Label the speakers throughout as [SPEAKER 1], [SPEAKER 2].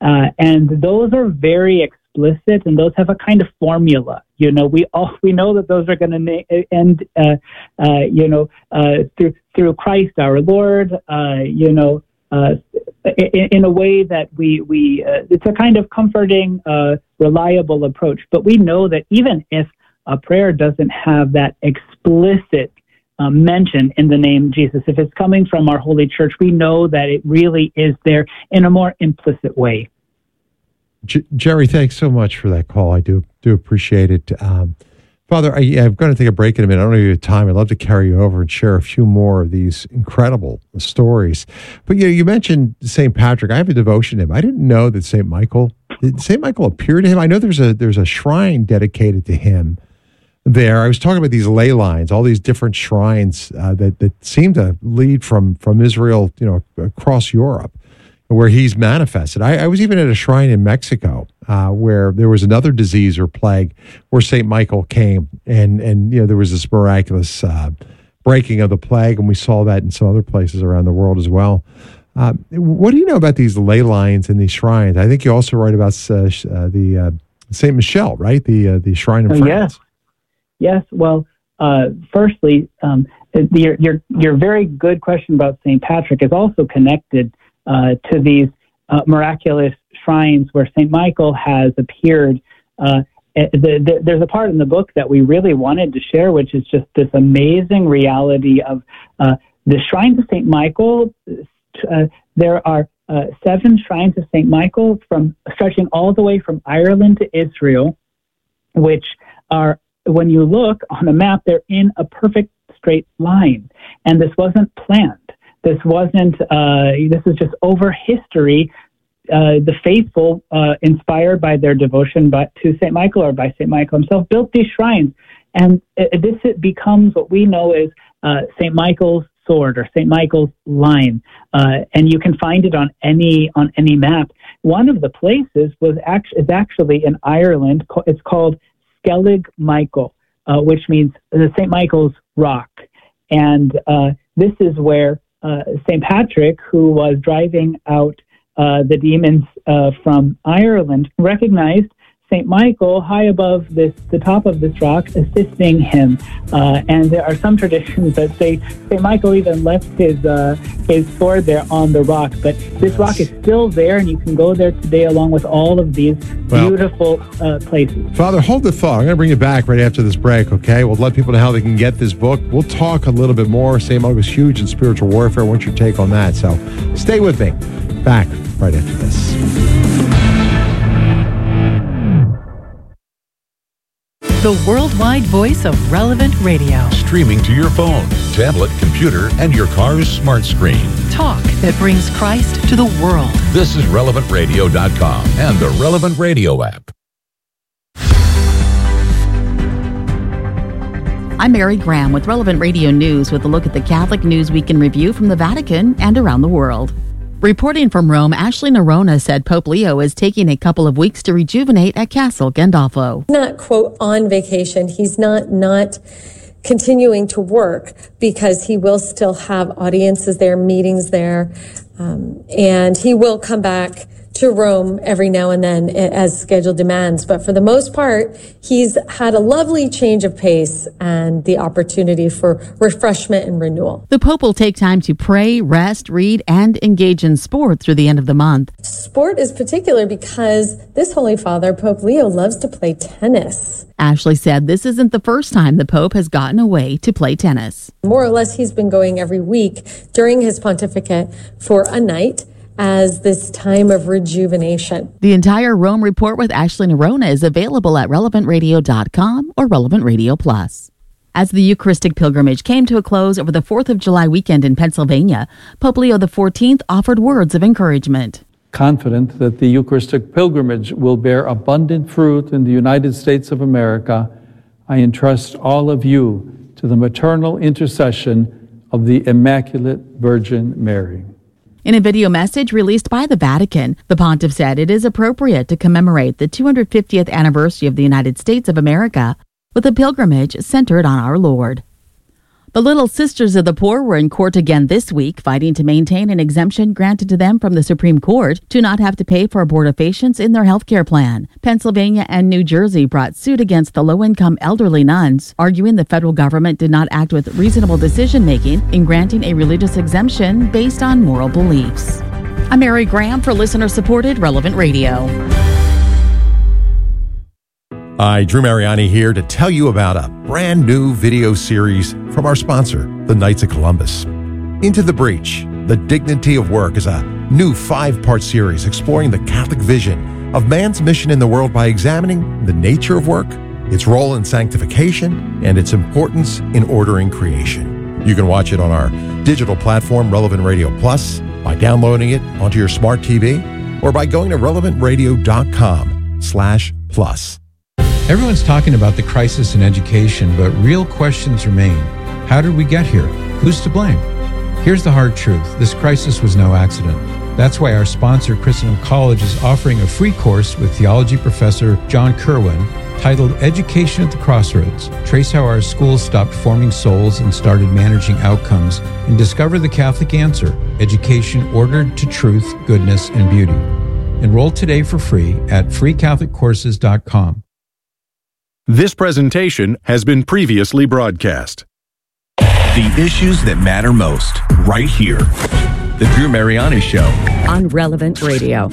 [SPEAKER 1] And those are very explicit, and those have a kind of formula. We know that those are going to end, through Christ our Lord. In a way that we it's a kind of comforting, reliable approach. But we know that even if a prayer doesn't have that explicit mention in the name Jesus, if it's coming from our holy church, we know that it really is there in a more implicit way.
[SPEAKER 2] Jerry, thanks so much for that call. I do appreciate it. Father, I'm going to take a break in a minute. I don't know if you have time. I'd love to carry you over and share a few more of these incredible stories. But you mentioned St. Patrick. I have a devotion to him. I didn't know that St. Michael appeared to him. I know there's a shrine dedicated to him there. I was talking about these ley lines, all these different shrines that seem to lead from Israel, across Europe, where he's manifested. I was even at a shrine in Mexico where there was another disease or plague where St. Michael came, and there was this miraculous breaking of the plague, and we saw that in some other places around the world as well. What do you know about these ley lines and these shrines? I think you also write about the St. Michel, right? The shrine in France.
[SPEAKER 1] Yes. Well, firstly, your very good question about St. Patrick is also connected to these miraculous shrines where St. Michael has appeared. There's a part in the book that we really wanted to share, which is just this amazing reality of the shrines of St. Michael. There are 7 shrines of St. Michael stretching all the way from Ireland to Israel, which are, when you look on a map, they're in a perfect straight line. And this wasn't planned. This is just over history. The faithful, inspired by their devotion to St. Michael or by St. Michael himself, built these shrines. And this becomes what we know as St. Michael's sword or St. Michael's line. And you can find it on any map. One of the places is actually in Ireland. It's called Skellig Michael, which means St. Michael's rock. And this is where St. Patrick, who was driving out the demons from Ireland, recognized St. Michael high above the top of this rock, assisting him. And there are some traditions that say St. Michael even left his sword there on the rock. But this rock is still there, and you can go there today along with all of these beautiful places.
[SPEAKER 2] Father, hold the thought. I'm going to bring you back right after this break, okay? We'll let people know how they can get this book. We'll talk a little bit more. St. Michael's huge in spiritual warfare. I want your take on that. So stay with me. Back right after this.
[SPEAKER 3] The worldwide voice of Relevant Radio.
[SPEAKER 4] Streaming to your phone, tablet, computer, and your car's smart screen.
[SPEAKER 3] Talk that brings Christ to the world.
[SPEAKER 4] This is RelevantRadio.com and the Relevant Radio app.
[SPEAKER 5] I'm Mary Graham with Relevant Radio News with a look at the Catholic News Week in Review from the Vatican and around the world. Reporting from Rome, Ashley Nerona said Pope Leo is taking a couple of weeks to rejuvenate at Castle Gandolfo.
[SPEAKER 6] Not, quote, on vacation. He's not continuing to work because he will still have audiences there, meetings there, and he will come back to Rome every now and then as schedule demands. But for the most part, he's had a lovely change of pace and the opportunity for refreshment and renewal.
[SPEAKER 5] The Pope will take time to pray, rest, read, and engage in sport through the end of the month.
[SPEAKER 6] Sport is particular because this Holy Father, Pope Leo, loves to play tennis.
[SPEAKER 5] Ashley said this isn't the first time the Pope has gotten away to play tennis.
[SPEAKER 6] More or less, he's been going every week during his pontificate for a night as this time of rejuvenation.
[SPEAKER 5] The entire Rome report with Ashley Nerona is available at relevantradio.com or Relevant Radio Plus. As the Eucharistic pilgrimage came to a close over the 4th of July weekend in Pennsylvania, Pope Leo XIV offered words of encouragement.
[SPEAKER 7] Confident that the Eucharistic pilgrimage will bear abundant fruit in the United States of America, I entrust all of you to the maternal intercession of the Immaculate Virgin Mary.
[SPEAKER 5] In a video message released by the Vatican, the pontiff said it is appropriate to commemorate the 250th anniversary of the United States of America with a pilgrimage centered on our Lord. The Little Sisters of the Poor were in court again this week, fighting to maintain an exemption granted to them from the Supreme Court to not have to pay for abortifacients in their health care plan. Pennsylvania and New Jersey brought suit against the low-income elderly nuns, arguing the federal government did not act with reasonable decision-making in granting a religious exemption based on moral beliefs. I'm Mary Graham for listener-supported Relevant Radio.
[SPEAKER 2] Hi, Drew Mariani here to tell you about a brand new video series from our sponsor, the Knights of Columbus. Into the Breach, The Dignity of Work is a new 5-part series exploring the Catholic vision of man's mission in the world by examining the nature of work, its role in sanctification, and its importance in ordering creation. You can watch it on our digital platform, Relevant Radio Plus, by downloading it onto your smart TV, or by going to relevantradio.com/plus.
[SPEAKER 8] Everyone's talking about the crisis in education, but real questions remain. How did we get here? Who's to blame? Here's the hard truth. This crisis was no accident. That's why our sponsor, Christendom College, is offering a free course with theology professor John Kerwin titled Education at the Crossroads. Trace how our schools stopped forming souls and started managing outcomes, and discover the Catholic answer, education ordered to truth, goodness, and beauty. Enroll today for free at freecatholiccourses.com.
[SPEAKER 9] This presentation has been previously broadcast.
[SPEAKER 10] The issues that matter most, right here. The Drew Mariani Show
[SPEAKER 11] on Relevant Radio.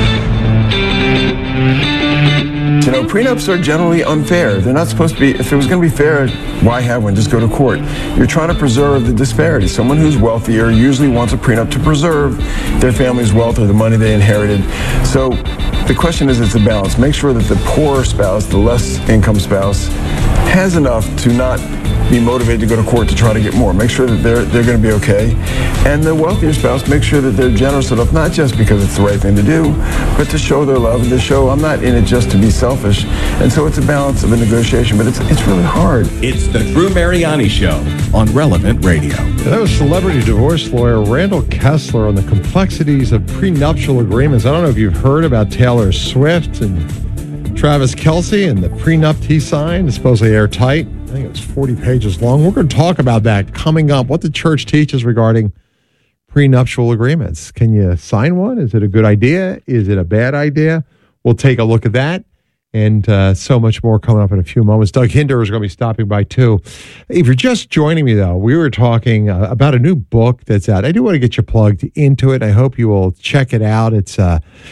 [SPEAKER 12] You know, prenups are generally unfair. They're not supposed to be. If it was going to be fair, why have one? Just go to court. You're trying to preserve the disparity. Someone who's wealthier usually wants a prenup to preserve their family's wealth or the money they inherited. So the question is, it's a balance. Make sure that the poorer spouse, the less income spouse, has enough to not be motivated to go to court to try to get more. Make sure that they're going to be okay. And the wealthier spouse, make sure that they're generous enough, not just because it's the right thing to do, but to show their love and to show I'm not in it just to be selfish. And so it's a balance of a negotiation, but it's really hard.
[SPEAKER 10] It's the Drew Mariani Show on Relevant Radio.
[SPEAKER 2] That was celebrity divorce lawyer Randall Kessler on the complexities of prenuptial agreements. I don't know if you've heard about Taylor Swift and Travis Kelce and the prenup he signed, supposedly airtight. I think it was 40 pages long. We're going to talk about that coming up, what the church teaches regarding prenuptial agreements. Can you sign one? Is it a good idea? Is it a bad idea? We'll take a look at that and so much more coming up in a few moments. Doug Hinder is going to be stopping by too. If you're just joining me, though, we were talking about a new book that's out. I do want to get you plugged into it. I hope you will check it out. It's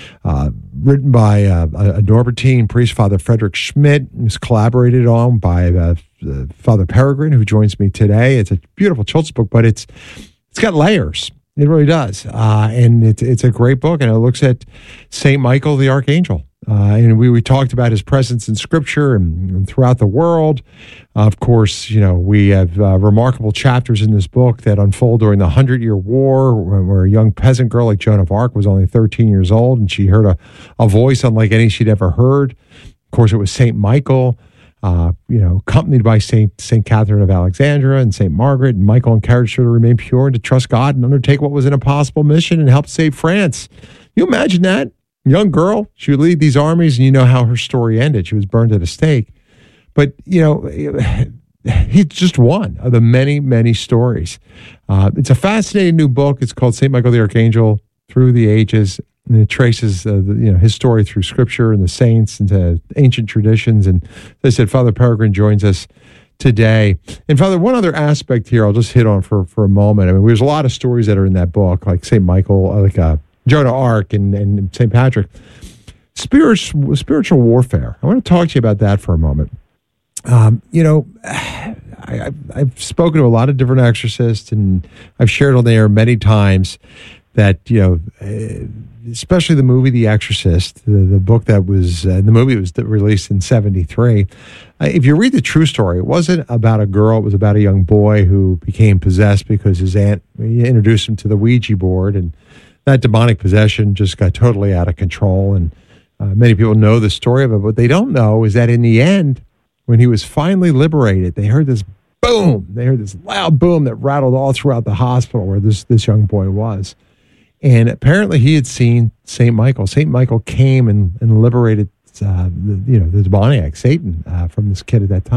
[SPEAKER 2] written by a Norbertine priest, Father Frederick Schmidt. It's collaborated on by Father Peregrine, who joins me today. It's a beautiful children's book, but it's got layers. It really does. And it's a great book, and it looks at St. Michael the Archangel. And we talked about his presence in Scripture and throughout the world. Of course, you know, we have remarkable chapters in this book that unfold during the 100-Year War, where a young peasant girl like Joan of Arc was only 13 years old, and she heard a voice unlike any she'd ever heard. Of course, it was St. Michael, accompanied by St. Catherine of Alexandria and St. Margaret. And Michael encouraged her to remain pure and to trust God and undertake what was an impossible mission and help save France. You imagine that? Young girl, she would lead these armies, and you know how her story ended. She was burned at a stake. But, you know, he's just one of the many, many stories. It's a fascinating new book. It's called St. Michael the Archangel Through the Ages, and it traces his story through Scripture and the saints and the ancient traditions. And as I said, Father Peregrine joins us today. And Father, one other aspect here I'll just hit on for a moment. I mean, there's a lot of stories that are in that book, like St. Michael, like Joan of Arc and St. Patrick. Spiritual warfare. I want to talk to you about that for a moment. I've spoken to a lot of different exorcists, and I've shared on the air many times that, especially the movie The Exorcist, the book that was, the movie was released in 1973. If you read the true story, it wasn't about a girl, it was about a young boy who became possessed because his aunt introduced him to the Ouija board, and that demonic possession just got totally out of control. And many people know the story of it. What they don't know is that in the end, when he was finally liberated, they heard this boom. They heard this loud boom that rattled all throughout the hospital where this young boy was. And apparently he had seen St. Michael. St. Michael came and liberated the demoniac, Satan, from this kid at that time.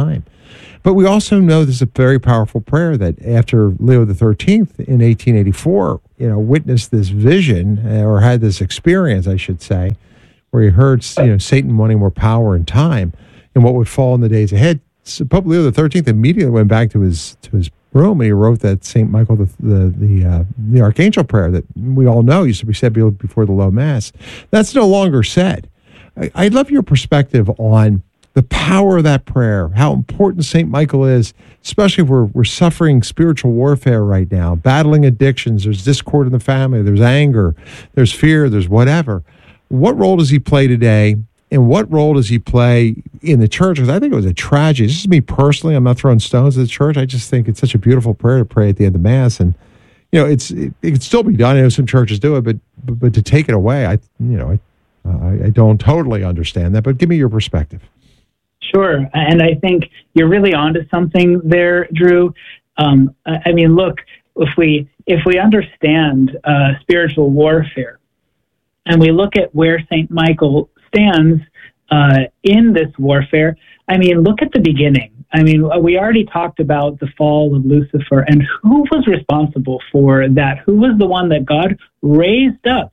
[SPEAKER 2] But we also know there's a very powerful prayer that after Leo the 13th in 1884, witnessed this vision or had this experience, I should say, where he heard, Satan wanting more power and time and what would fall in the days ahead. So Pope Leo the 13th immediately went back to his room and he wrote that St. Michael, the Archangel prayer that we all know used to be said before the low mass. That's no longer said. I'd love your perspective on the power of that prayer, how important St. Michael is, especially if we're suffering spiritual warfare right now, battling addictions, there's discord in the family, there's anger, there's fear, there's whatever. What role does he play today? And what role does he play in the church? Because I think it was a tragedy. This is me personally. I'm not throwing stones at the church. I just think it's such a beautiful prayer to pray at the end of Mass. And, it can still be done. I know some churches do it, but to take it away, I don't totally understand that. But give me your perspective.
[SPEAKER 1] Sure. And I think you're really onto something there, Drew. Look, if we understand spiritual warfare and we look at where St. Michael stands in this warfare, look at the beginning. We already talked about the fall of Lucifer and who was responsible for that. Who was the one that God raised up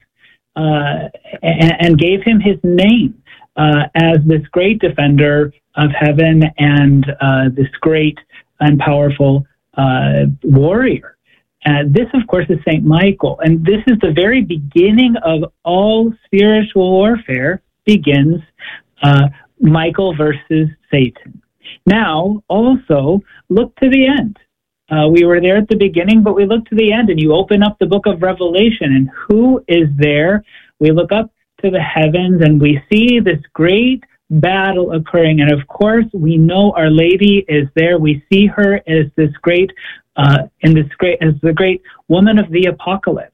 [SPEAKER 1] and gave him his name as this great defender of heaven and this great and powerful warrior. This, of course, is St. Michael. And this is the very beginning of all spiritual warfare begins Michael versus Satan. Now, also, look to the end. We were there at the beginning, but we look to the end, and you open up the book of Revelation, and who is there? We look up to the heavens, and we see this great battle occurring. And, of course, we know Our Lady is there. We see her as this great, as the great woman of the apocalypse.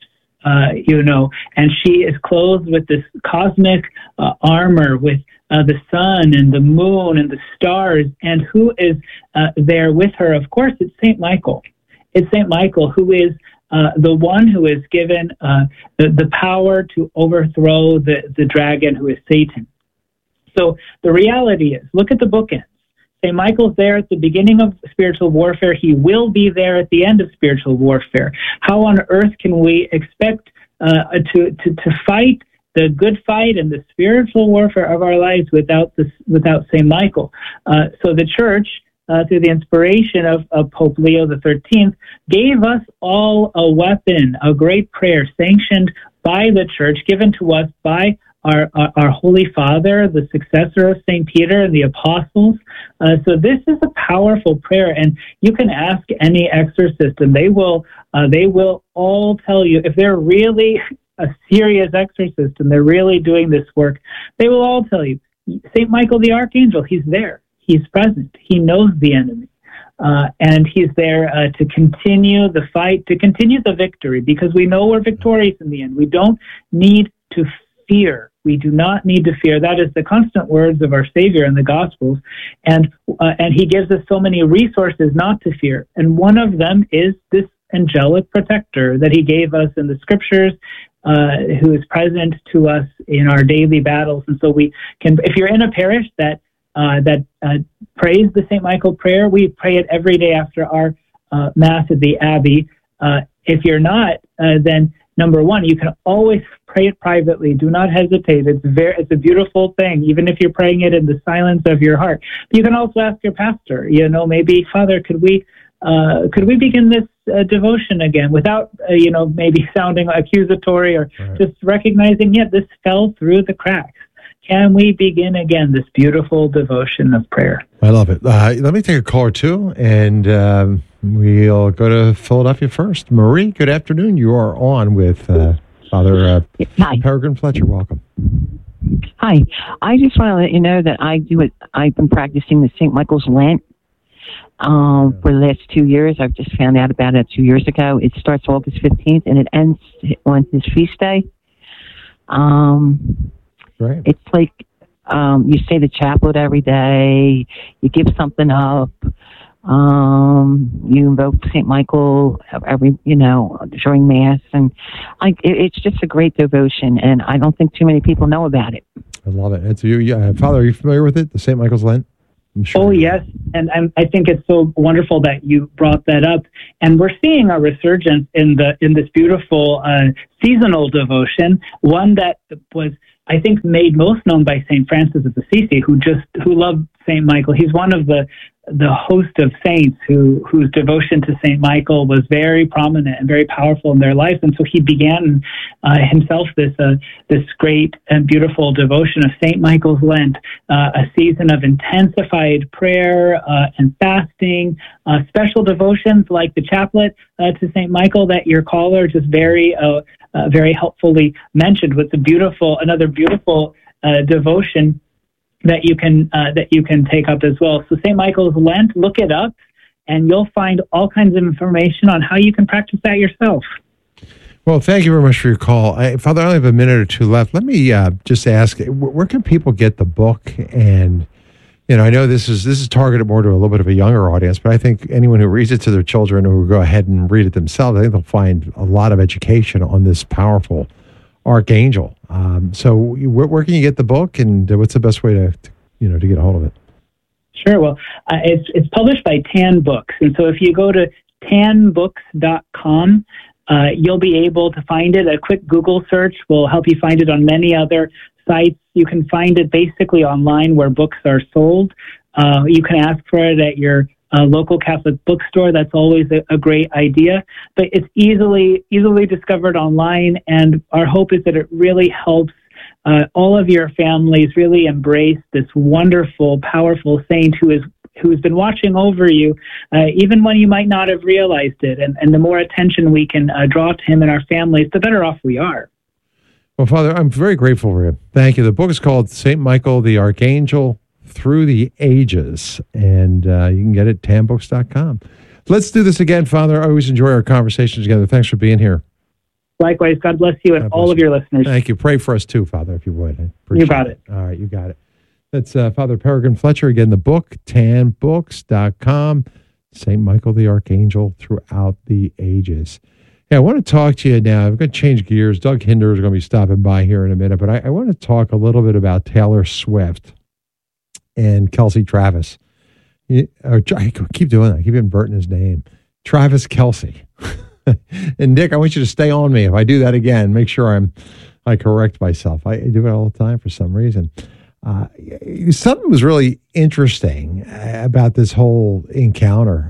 [SPEAKER 1] And she is clothed with this cosmic armor with the sun and the moon and the stars. And who is there with her? Of course, it's St. Michael. It's St. Michael who is the one who is given the power to overthrow the dragon, who is Satan. So the reality is, look at the bookends. St. Michael's there at the beginning of spiritual warfare. He will be there at the end of spiritual warfare. How on earth can we expect to fight the good fight and the spiritual warfare of our lives without St. Michael? So the Church, through the inspiration of Pope Leo the 13th, gave us all a weapon, a great prayer sanctioned by the Church, given to us by our Holy Father, the successor of St. Peter and the apostles. So this is a powerful prayer, and you can ask any exorcist, and they will all tell you, if they're really a serious exorcist and they're really doing this work, they will all tell you, St. Michael the Archangel, he's there, he's present, he knows the enemy. And he's there to continue the fight, to continue the victory, because we know we're victorious in the end. We don't need to fear. We do not need to fear. That is the constant words of our Savior in the Gospels. And he gives us so many resources not to fear. And one of them is this angelic protector that he gave us in the Scriptures, who is present to us in our daily battles. And so we can, if you're in a parish that prays the St. Michael prayer, we pray it every day after our Mass at the Abbey. If you're not, then number one, you can always pray it privately. Do not hesitate. It's a beautiful thing, even if you're praying it in the silence of your heart. But you can also ask your pastor, maybe, Father, could we begin this devotion again without, maybe sounding accusatory or just recognizing, this fell through the cracks. Can we begin again this beautiful devotion of prayer?
[SPEAKER 2] I love it. Let me take a call or two, and we'll go to Philadelphia first. Marie, good afternoon. You are on with Father Peregrine Fletcher. Welcome.
[SPEAKER 13] Hi. I just want to let you know that I've been practicing the St. Michael's Lent for the last 2 years. I've just found out about it 2 years ago. It starts August 15th, and it ends on his feast day.
[SPEAKER 2] Right.
[SPEAKER 13] It's like you say the chaplet every day. You give something up. You invoke St. Michael during Mass, and it's just a great devotion. And I don't think too many people know about it.
[SPEAKER 2] I love it. It's you, Father. Are you familiar with it? The St. Michael's Lent. I'm sure.
[SPEAKER 1] Oh, yes. And I think it's so wonderful that you brought that up. And we're seeing a resurgence in this beautiful seasonal devotion, one that was, I think, made most known by St. Francis of Assisi, who loved St. Michael. He's one of the host of saints whose devotion to St. Michael was very prominent and very powerful in their lives. And so he began himself this great and beautiful devotion of St. Michael's Lent, a season of intensified prayer and fasting, special devotions like the chaplet to St. Michael that your caller just very helpfully mentioned. Was another beautiful devotion that you can take up as well. So St. Michael's Lent, look it up, and you'll find all kinds of information on how you can practice that yourself.
[SPEAKER 2] Well, thank you very much for your call. Father, I only have a minute or two left. Let me just ask, where can people get the book? And, I know this is targeted more to a little bit of a younger audience, but I think anyone who reads it to their children or who go ahead and read it themselves, I think they'll find a lot of education on this powerful archangel. So where can you get the book, and what's the best way to get a hold of it?
[SPEAKER 1] Sure. Well, it's published by Tan Books. And so if you go to tanbooks.com, you'll be able to find it. A quick Google search will help you find it on many other sites. You can find it basically online where books are sold. You can ask for it at your local Catholic bookstore. That's always a great idea. But it's easily discovered online, and our hope is that it really helps all of your families really embrace this wonderful, powerful saint who's been watching over you, even when you might not have realized it. And the more attention we can draw to him in our families, the better off we are.
[SPEAKER 2] Well, Father, I'm very grateful for you. Thank you. The book is called St. Michael the Archangel Through the Ages, and you can get it at tanbooks.com. Let's do this again, Father. I always enjoy our conversations together. Thanks for being here.
[SPEAKER 1] Likewise. God bless you and all of your listeners.
[SPEAKER 2] Thank you. Pray for us too, Father, if you would.
[SPEAKER 1] You got it.
[SPEAKER 2] All right, you got it. That's Father Peregrine Fletcher. Again, the book, tanbooks.com, St. Michael the Archangel Throughout the Ages. Yeah, I want to talk to you now. I'm going to change gears. Doug Hinder is going to be stopping by here in a minute, but I want to talk a little bit about Taylor Swift and Kelsey Travis. I keep doing that. I keep inverting his name. Travis Kelce. And Nick, I want you to stay on me. If I do that again, make sure I correct myself. I do it all the time for some reason. Something was really interesting about this whole encounter.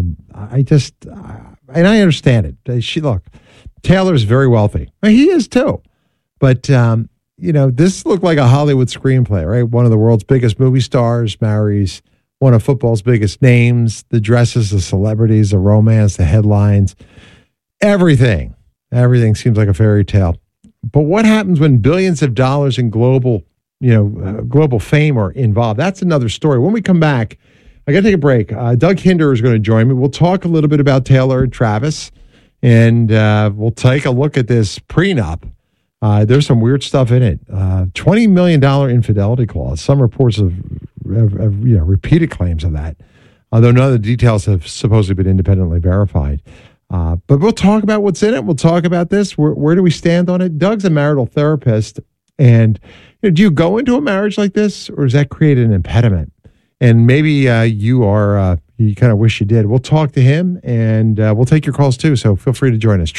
[SPEAKER 2] And I understand it. Taylor's very wealthy. He is too. But, this looked like a Hollywood screenplay, right? One of the world's biggest movie stars marries one of football's biggest names, the dresses, the celebrities, the romance, the headlines, everything seems like a fairy tale. But what happens when billions of dollars in global fame are involved? That's another story. When we come back, I got to take a break. Doug Hinder is going to join me. We'll talk a little bit about Taylor and Travis, and we'll take a look at this prenup. There's some weird stuff in it. $20 million infidelity clause. Some reports have repeated claims of that, although none of the details have supposedly been independently verified. But we'll talk about what's in it. We'll talk about this. Where do we stand on it? Doug's a marital therapist, and do you go into a marriage like this, or does that create an impediment? And maybe you kind of wish you did. We'll talk to him, and we'll take your calls too. So feel free to join us.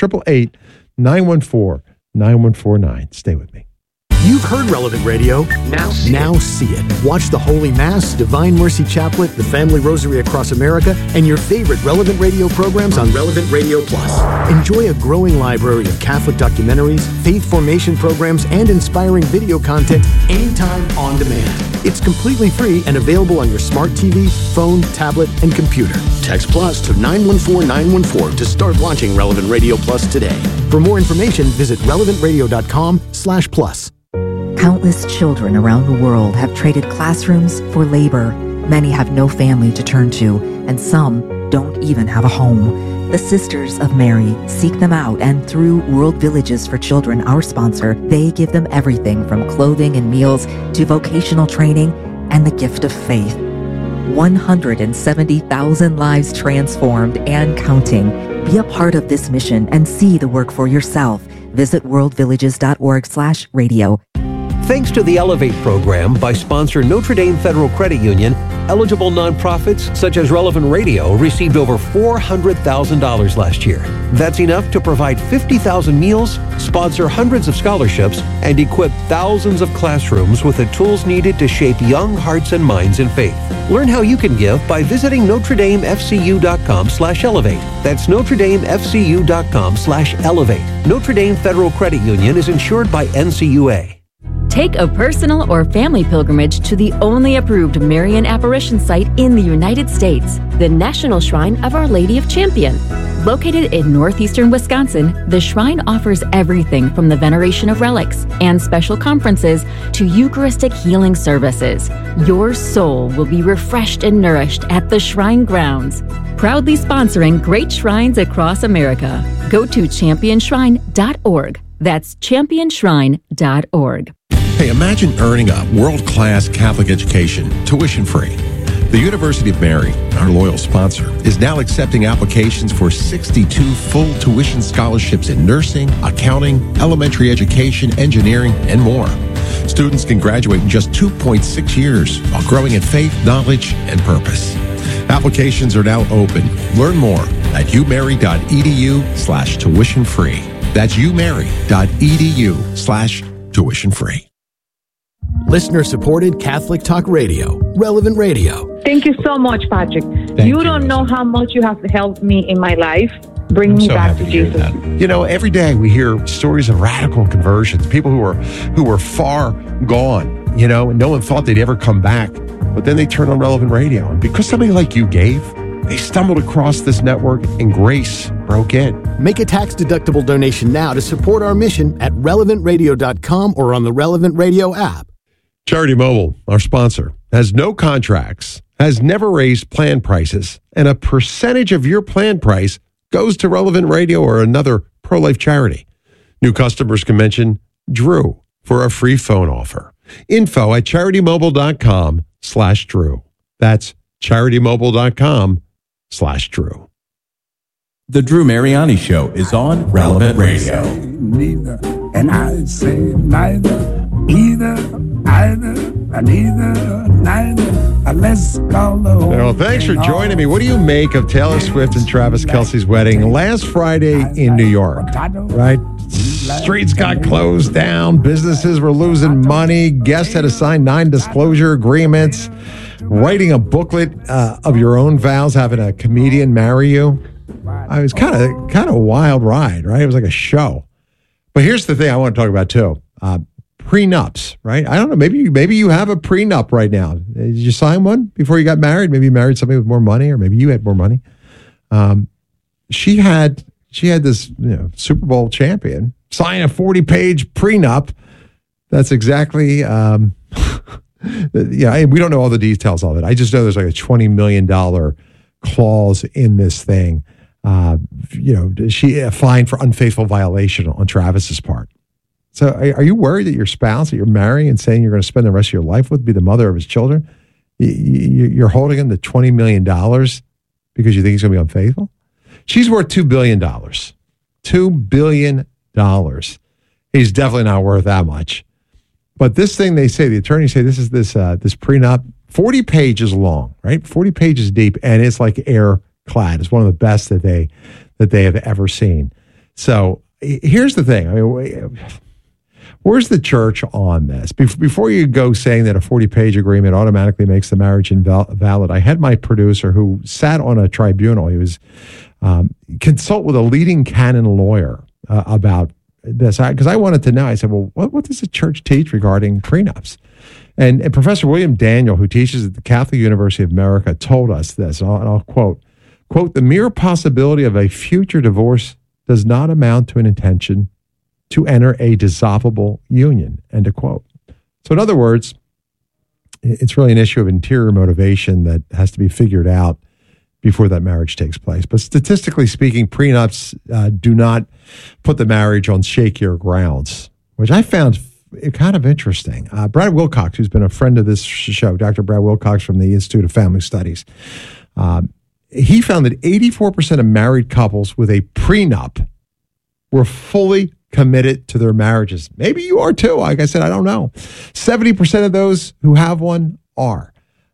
[SPEAKER 2] 888-914-9149. Stay with me.
[SPEAKER 14] You've heard Relevant Radio. Now see it. Watch the Holy Mass, Divine Mercy Chaplet, the Family Rosary Across America, and your favorite Relevant Radio programs on Relevant Radio Plus. Enjoy a growing library of Catholic documentaries, faith formation programs, and inspiring video content anytime on demand. It's completely free and available on your smart TV, phone, tablet, and computer. Text Plus to 914-914 to start watching Relevant Radio Plus today. For more information, visit relevantradio.com/plus.
[SPEAKER 15] Countless children around the world have traded classrooms for labor. Many have no family to turn to, and some don't even have a home. The Sisters of Mary seek them out, and through World Villages for Children, our sponsor, they give them everything from clothing and meals to vocational training and the gift of faith. 170,000 lives transformed and counting. Be a part of this mission and see the work for yourself. Visit worldvillages.org/radio.
[SPEAKER 16] Thanks to the Elevate program by sponsor Notre Dame Federal Credit Union, eligible nonprofits such as Relevant Radio received over $400,000 last year. That's enough to provide 50,000 meals, sponsor hundreds of scholarships, and equip thousands of classrooms with the tools needed to shape young hearts and minds in faith. Learn how you can give by visiting NotreDameFCU.com/elevate. That's NotreDameFCU.com/elevate. Notre Dame Federal Credit Union is insured by NCUA.
[SPEAKER 17] Take a personal or family pilgrimage to the only approved Marian apparition site in the United States, the National Shrine of Our Lady of Champion. Located in northeastern Wisconsin, the shrine offers everything from the veneration of relics and special conferences to Eucharistic healing services. Your soul will be refreshed and nourished at the shrine grounds. Proudly sponsoring great shrines across America. Go to championshrine.org. That's championshrine.org.
[SPEAKER 10] Hey, imagine earning a world-class Catholic education, tuition-free. The University of Mary, our loyal sponsor, is now accepting applications for 62 full tuition scholarships in nursing, accounting, elementary education, engineering, and more. Students can graduate in just 2.6 years while growing in faith, knowledge, and purpose. Applications are now open. Learn more at umary.edu/tuition-free. That's umary.edu/tuition-free.
[SPEAKER 14] Listener-supported Catholic Talk Radio, Relevant Radio.
[SPEAKER 18] Thank you so much, Patrick. You don't know how much you have helped me in my life. Bring me back to Jesus.
[SPEAKER 2] You know, every day we hear stories of radical conversions, people who were far gone, you know, and no one thought they'd ever come back. But then they turn on Relevant Radio. And because somebody like you gave, they stumbled across this network and grace broke in.
[SPEAKER 14] Make a tax-deductible donation now to support our mission at relevantradio.com or on the Relevant Radio app.
[SPEAKER 2] Charity Mobile, our sponsor, has no contracts, has never raised plan prices, and a percentage of your plan price goes to Relevant Radio or another pro-life charity. New customers can mention Drew for a free phone offer. Info at CharityMobile.com/Drew. That's CharityMobile.com/Drew.
[SPEAKER 19] The Drew Mariani Show is on Relevant Radio.
[SPEAKER 20] Neither, and I say neither, either, either, neither, neither. Let's call the whole.
[SPEAKER 2] Well, thanks for joining me. What do you make of Taylor Swift and Travis Kelce's wedding last Friday in New York? Right? Streets got closed down. Businesses were losing money. Guests had to sign 9 disclosure agreements. Writing a booklet of your own vows, having a comedian marry you. It was kind of a wild ride, right? It was like a show. But here's the thing I want to talk about too: prenups, right? I don't know. Maybe you have a prenup right now. Did you sign one before you got married? Maybe you married somebody with more money, or maybe you had more money. She had this Super Bowl champion sign a 40-page prenup. That's exactly. Yeah, we don't know all the details of it. I just know there's like a $20 million clause in this thing. She a fine for unfaithful violation on Travis's part. So are you worried that your spouse that you're marrying and saying you're going to spend the rest of your life with be the mother of his children? You're holding him to $20 million because you think he's going to be unfaithful? She's worth $2 billion. $2 billion. He's definitely not worth that much. But this thing, they say, the attorneys say this prenup, 40 pages long, right? 40 pages deep, and it's like air clad. It's one of the best that they have ever seen. So here's the thing. I mean, where's the church on this? Before you go saying that a 40-page agreement automatically makes the marriage invalid, I had my producer who sat on a tribunal. He was consult with a leading canon lawyer about this, because I wanted to know. I said, well, what does the church teach regarding prenups? And Professor William Daniel, who teaches at the Catholic University of America, told us this, and I'll quote, the mere possibility of a future divorce does not amount to an intention to enter a dissolvable union, end of quote. So in other words, it's really an issue of interior motivation that has to be figured out before that marriage takes place. But statistically speaking, prenups do not put the marriage on shakier grounds, which I found kind of interesting. Brad Wilcox, who's been a friend of this show, Dr. Brad Wilcox from the Institute of Family Studies, he found that 84% of married couples with a prenup were fully committed to their marriages. Maybe you are too. Like I said, I don't know. 70% of those who have one are.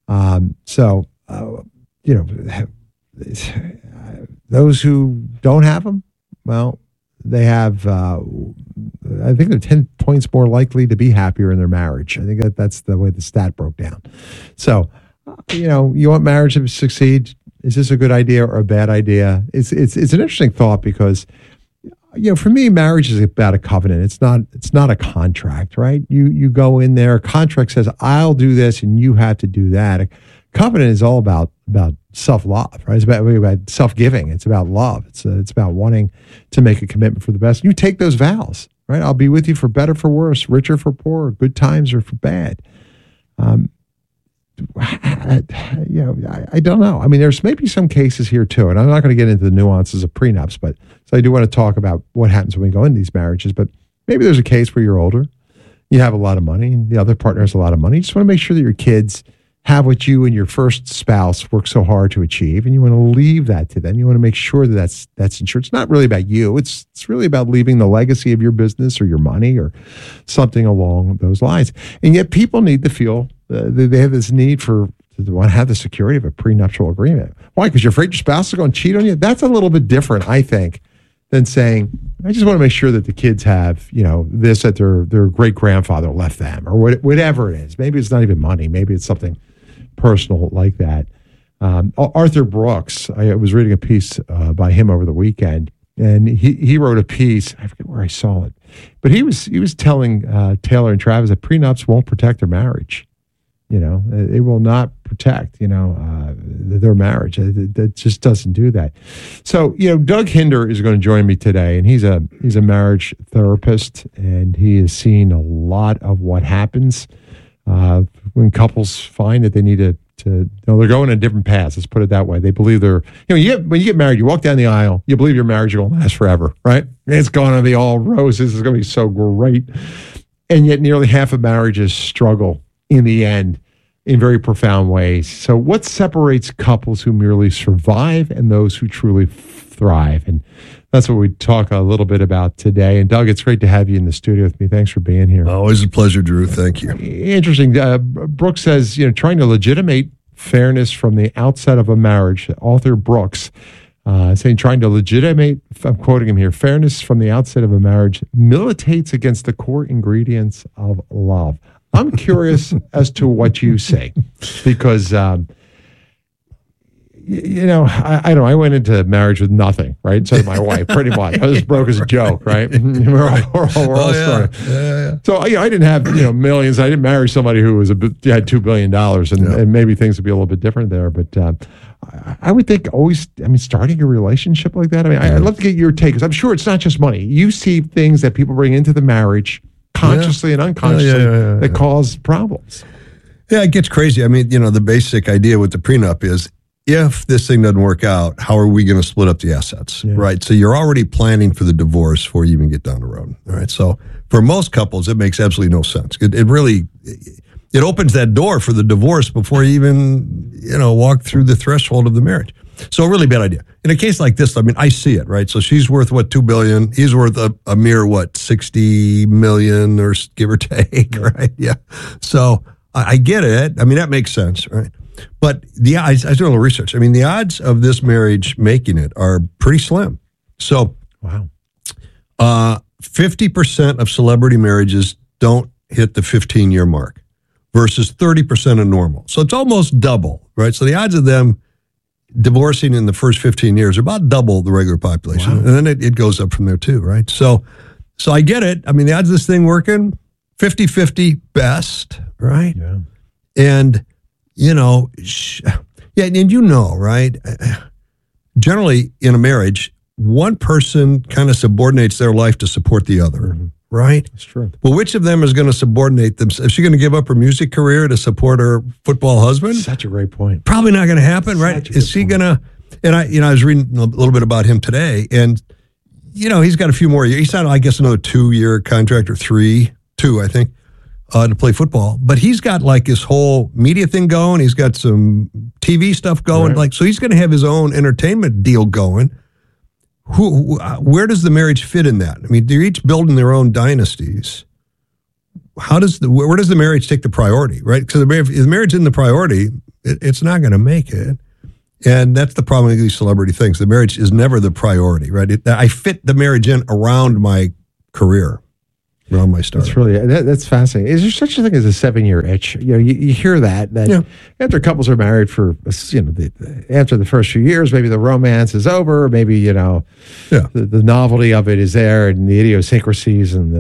[SPEAKER 2] Those who don't have them, well, they have, I think they're 10 points more likely to be happier in their marriage. I think that's the way the stat broke down. So, you want marriage to succeed. Is this a good idea or a bad idea? It's an interesting thought because, for me, marriage is about a covenant. It's not a contract, right? You go in there, a contract says, I'll do this and you have to do that. A covenant is all about self-love, right? It's about self-giving. It's about love. It's about wanting to make a commitment for the best. You take those vows, right? I'll be with you for better, for worse, richer, for poorer, good times or for bad. I don't know. I mean, there's maybe some cases here too, and I'm not going to get into the nuances of prenups, but so I do want to talk about what happens when we go into these marriages. But maybe there's a case where you're older, you have a lot of money, and the other partner has a lot of money. You just want to make sure that your kids have what you and your first spouse worked so hard to achieve, and you want to leave that to them. You want to make sure that that's ensured. It's not really about you. It's really about leaving the legacy of your business or your money or something along those lines. And yet people need to feel they have this need to want to have the security of a prenuptial agreement. Why? Because you're afraid your spouse is going to cheat on you? That's a little bit different, I think, than saying, I just want to make sure that the kids have, this that their great-grandfather left them or whatever it is. Maybe it's not even money. Maybe it's something personal like that. Arthur Brooks, I was reading a piece by him over the weekend, and he wrote a piece. I forget where I saw it, but he was telling Taylor and Travis that prenups won't protect their marriage. It will not protect, their marriage. It just doesn't do that. So, Doug Hinder is going to join me today, and he's a marriage therapist, and he has seen a lot of what happens when couples find that they need to they're going in different paths. Let's put it that way. They believe when you get married, you walk down the aisle, you believe your marriage is going to last forever, right? It's going to be all roses. It's going to be so great. And yet nearly half of marriages struggle in the end in very profound ways. So what separates couples who merely survive and those who truly thrive? And that's what we talk a little bit about today. And Doug, it's great to have you in the studio with me. Thanks for being here.
[SPEAKER 21] Always a pleasure, Drew. Thank you.
[SPEAKER 2] Interesting. Brooks says, trying to legitimate fairness from the outset of a marriage. Author Brooks saying, trying to legitimate, I'm quoting him here, fairness from the outset of a marriage militates against the core ingredients of love. I'm curious as to what you say, because, I don't know. I went into marriage with nothing, right? So did my wife, pretty much. I was broke as a joke, right? We're all starting. Yeah. So, I didn't have, millions. I didn't marry somebody who had $2 billion, and maybe things would be a little bit different there. But I would think always, starting a relationship like that, I'd love to get your take, because I'm sure it's not just money. You see things that people bring into the marriage consciously and unconsciously that cause problems.
[SPEAKER 21] Yeah, it gets crazy. The basic idea with the prenup is, if this thing doesn't work out, how are we going to split up the assets, right? So you're already planning for the divorce before you even get down the road, all right? So for most couples, it makes absolutely no sense. It really opens that door for the divorce before you even, walk through the threshold of the marriage. So a really bad idea. In a case like this, I see it, right? So she's worth, $2 billion. He's worth a mere, $60 million or give or take, right? Yeah. So I get it. That makes sense, right? But I was doing a little research. The odds of this marriage making it are pretty slim. So,
[SPEAKER 2] wow.
[SPEAKER 21] 50% of celebrity marriages don't hit the 15-year mark versus 30% of normal. So it's almost double, right? So the odds of them divorcing in the first 15 years are about double the regular population. Wow. And then it goes up from there too, right? So I get it. The odds of this thing working, 50-50 best, right?
[SPEAKER 2] Yeah.
[SPEAKER 21] And right? Generally, in a marriage, one person kind of subordinates their life to support the other, right?
[SPEAKER 2] That's true.
[SPEAKER 21] Well, which of them is going to subordinate them? Is she going to give up her music career to support her football husband?
[SPEAKER 2] Such a great point.
[SPEAKER 21] Probably not going to happen, right? Is she going to? And I was reading a little bit about him today, and he's got a few more years. He's on, I guess, another 2-year contract or two, I think. To play football, but he's got his whole media thing going. He's got some TV stuff going, so he's going to have his own entertainment deal going. where does the marriage fit in that? I mean, they're each building their own dynasties. Where does the marriage take the priority, right? Because if the marriage isn't the priority, it's not going to make it. And that's the problem with these celebrity things. The marriage is never the priority, right? I fit the marriage in around my career, around my start.
[SPEAKER 2] That's really that's fascinating. Is there such a thing as a 7-year itch? You know, you hear that after couples are married for after the first few years, maybe the romance is over. Maybe the novelty of it is there, and the idiosyncrasies and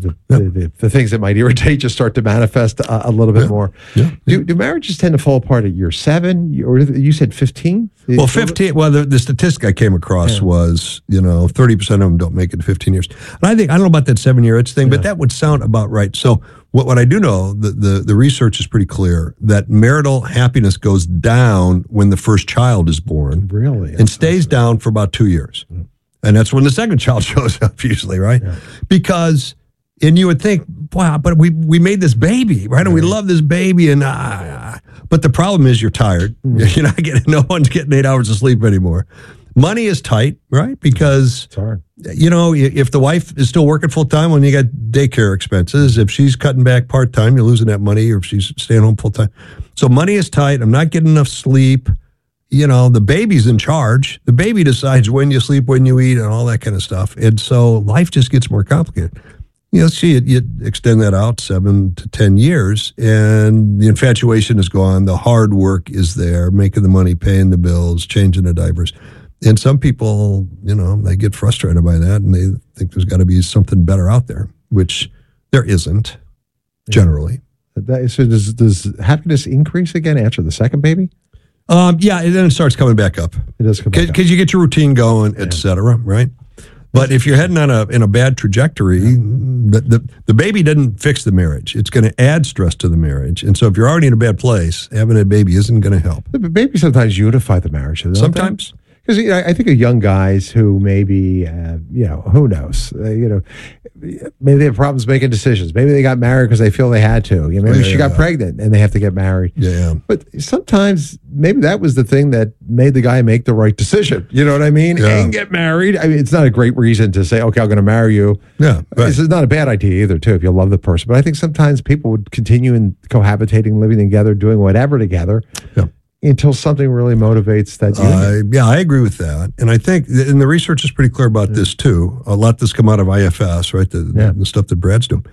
[SPEAKER 2] the things that might irritate just start to manifest a little bit more.
[SPEAKER 21] Yeah.
[SPEAKER 2] Do marriages tend to fall apart at year 7, or you said 15?
[SPEAKER 21] Well, 15. Well, the statistic I came across was 30% of them don't make it to 15 years. And I don't know about that 7-year itch thing, but that would sound about right. So what I do know, the research is pretty clear that marital happiness goes down when the first child is born.
[SPEAKER 2] Really?
[SPEAKER 21] And stays down for about 2 years. And that's when the second child shows up usually, right? Yeah. Because, and you would think, wow, but we made this baby, right? And we love this baby. And but the problem is you're tired. You're not getting, no one's getting 8 hours of sleep anymore. Money is tight, right? Because,
[SPEAKER 2] it's hard.
[SPEAKER 21] If the wife is still working full time, well, you got daycare expenses. If she's cutting back part time, you're losing that money, or if she's staying home full time. So money is tight. I'm not getting enough sleep. The baby's in charge. The baby decides when you sleep, when you eat, and all that kind of stuff. And so life just gets more complicated. You extend that out 7 to 10 years, and the infatuation is gone. The hard work is there, making the money, paying the bills, changing the diapers. And some people, they get frustrated by that, and they think there's got to be something better out there, which there isn't, generally.
[SPEAKER 2] So does happiness increase again after the second baby?
[SPEAKER 21] And then it starts coming back up.
[SPEAKER 2] It does come back up.
[SPEAKER 21] Because you get your routine going, et cetera, right? But if you're heading in a bad trajectory, the baby doesn't fix the marriage. It's going to add stress to the marriage. And so if you're already in a bad place, having a baby isn't going to help.
[SPEAKER 2] The babies sometimes unify the marriage.
[SPEAKER 21] Sometimes.
[SPEAKER 2] Because I think of young guys who maybe, who knows, maybe they have problems making decisions. Maybe they got married because they feel they had to. Maybe she got pregnant and they have to get married.
[SPEAKER 21] Yeah.
[SPEAKER 2] But sometimes maybe that was the thing that made the guy make the right decision. You know what I mean?
[SPEAKER 21] Yeah.
[SPEAKER 2] And get married. I mean, it's not a great reason to say, okay, I'm going to marry you.
[SPEAKER 21] Yeah. Right.
[SPEAKER 2] This is not a bad idea either, too, if you love the person. But I think sometimes people would continue in cohabitating, living together, doing whatever together. Yeah. Until something really motivates that union.
[SPEAKER 21] I agree with that. And I think, and the research is pretty clear about this too, a lot that's come out of IFS, right, the stuff that Brad's doing,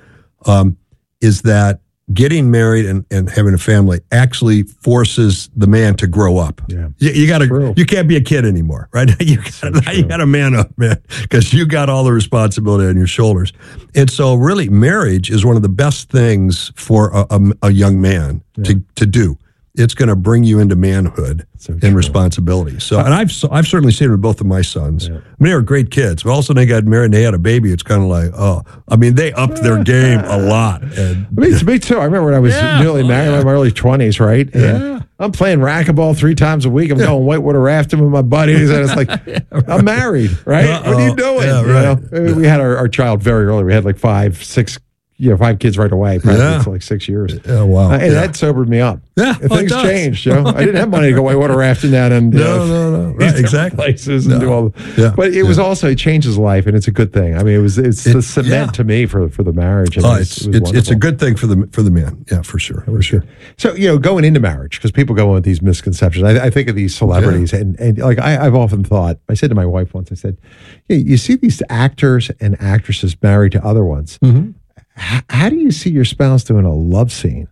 [SPEAKER 21] is that getting married and having a family actually forces the man to grow up.
[SPEAKER 2] Yeah.
[SPEAKER 21] You can't be a kid anymore, right? You got to man up, man, because you got all the responsibility on your shoulders. And so really marriage is one of the best things for a young man to do. It's going to bring you into manhood and responsibility. So, and I've certainly seen it with both of my sons. Yeah. I mean, they were great kids, but also they got married and they had a baby. It's kind of like, they upped their game a lot. And,
[SPEAKER 2] me too. I remember when I was newly married in my early 20s, right? And I'm playing racquetball 3 times a week. I'm going whitewater rafting with my buddies, and it's like, I'm married, right? What are you doing?
[SPEAKER 21] Yeah, right.
[SPEAKER 2] We had our child very early. We had like 5 kids right away, probably for like 6 years.
[SPEAKER 21] Oh, wow.
[SPEAKER 2] And that sobered me up.
[SPEAKER 21] Yeah.
[SPEAKER 2] Things changed, I didn't have money to go whitewater rafting down and
[SPEAKER 21] no. Right, exactly.
[SPEAKER 2] places and do all but it was also, it changed his life, and it's a good thing. I mean, it's the cement to me for the marriage. And
[SPEAKER 21] it's a good thing for the man. Yeah, for sure.
[SPEAKER 2] So, going into marriage, because people go in with these misconceptions. I think of these celebrities and like I've often thought, I said to my wife once, I said, you see these actors and actresses married to other ones.
[SPEAKER 21] Mm-hmm.
[SPEAKER 2] How do you see your spouse doing a love scene?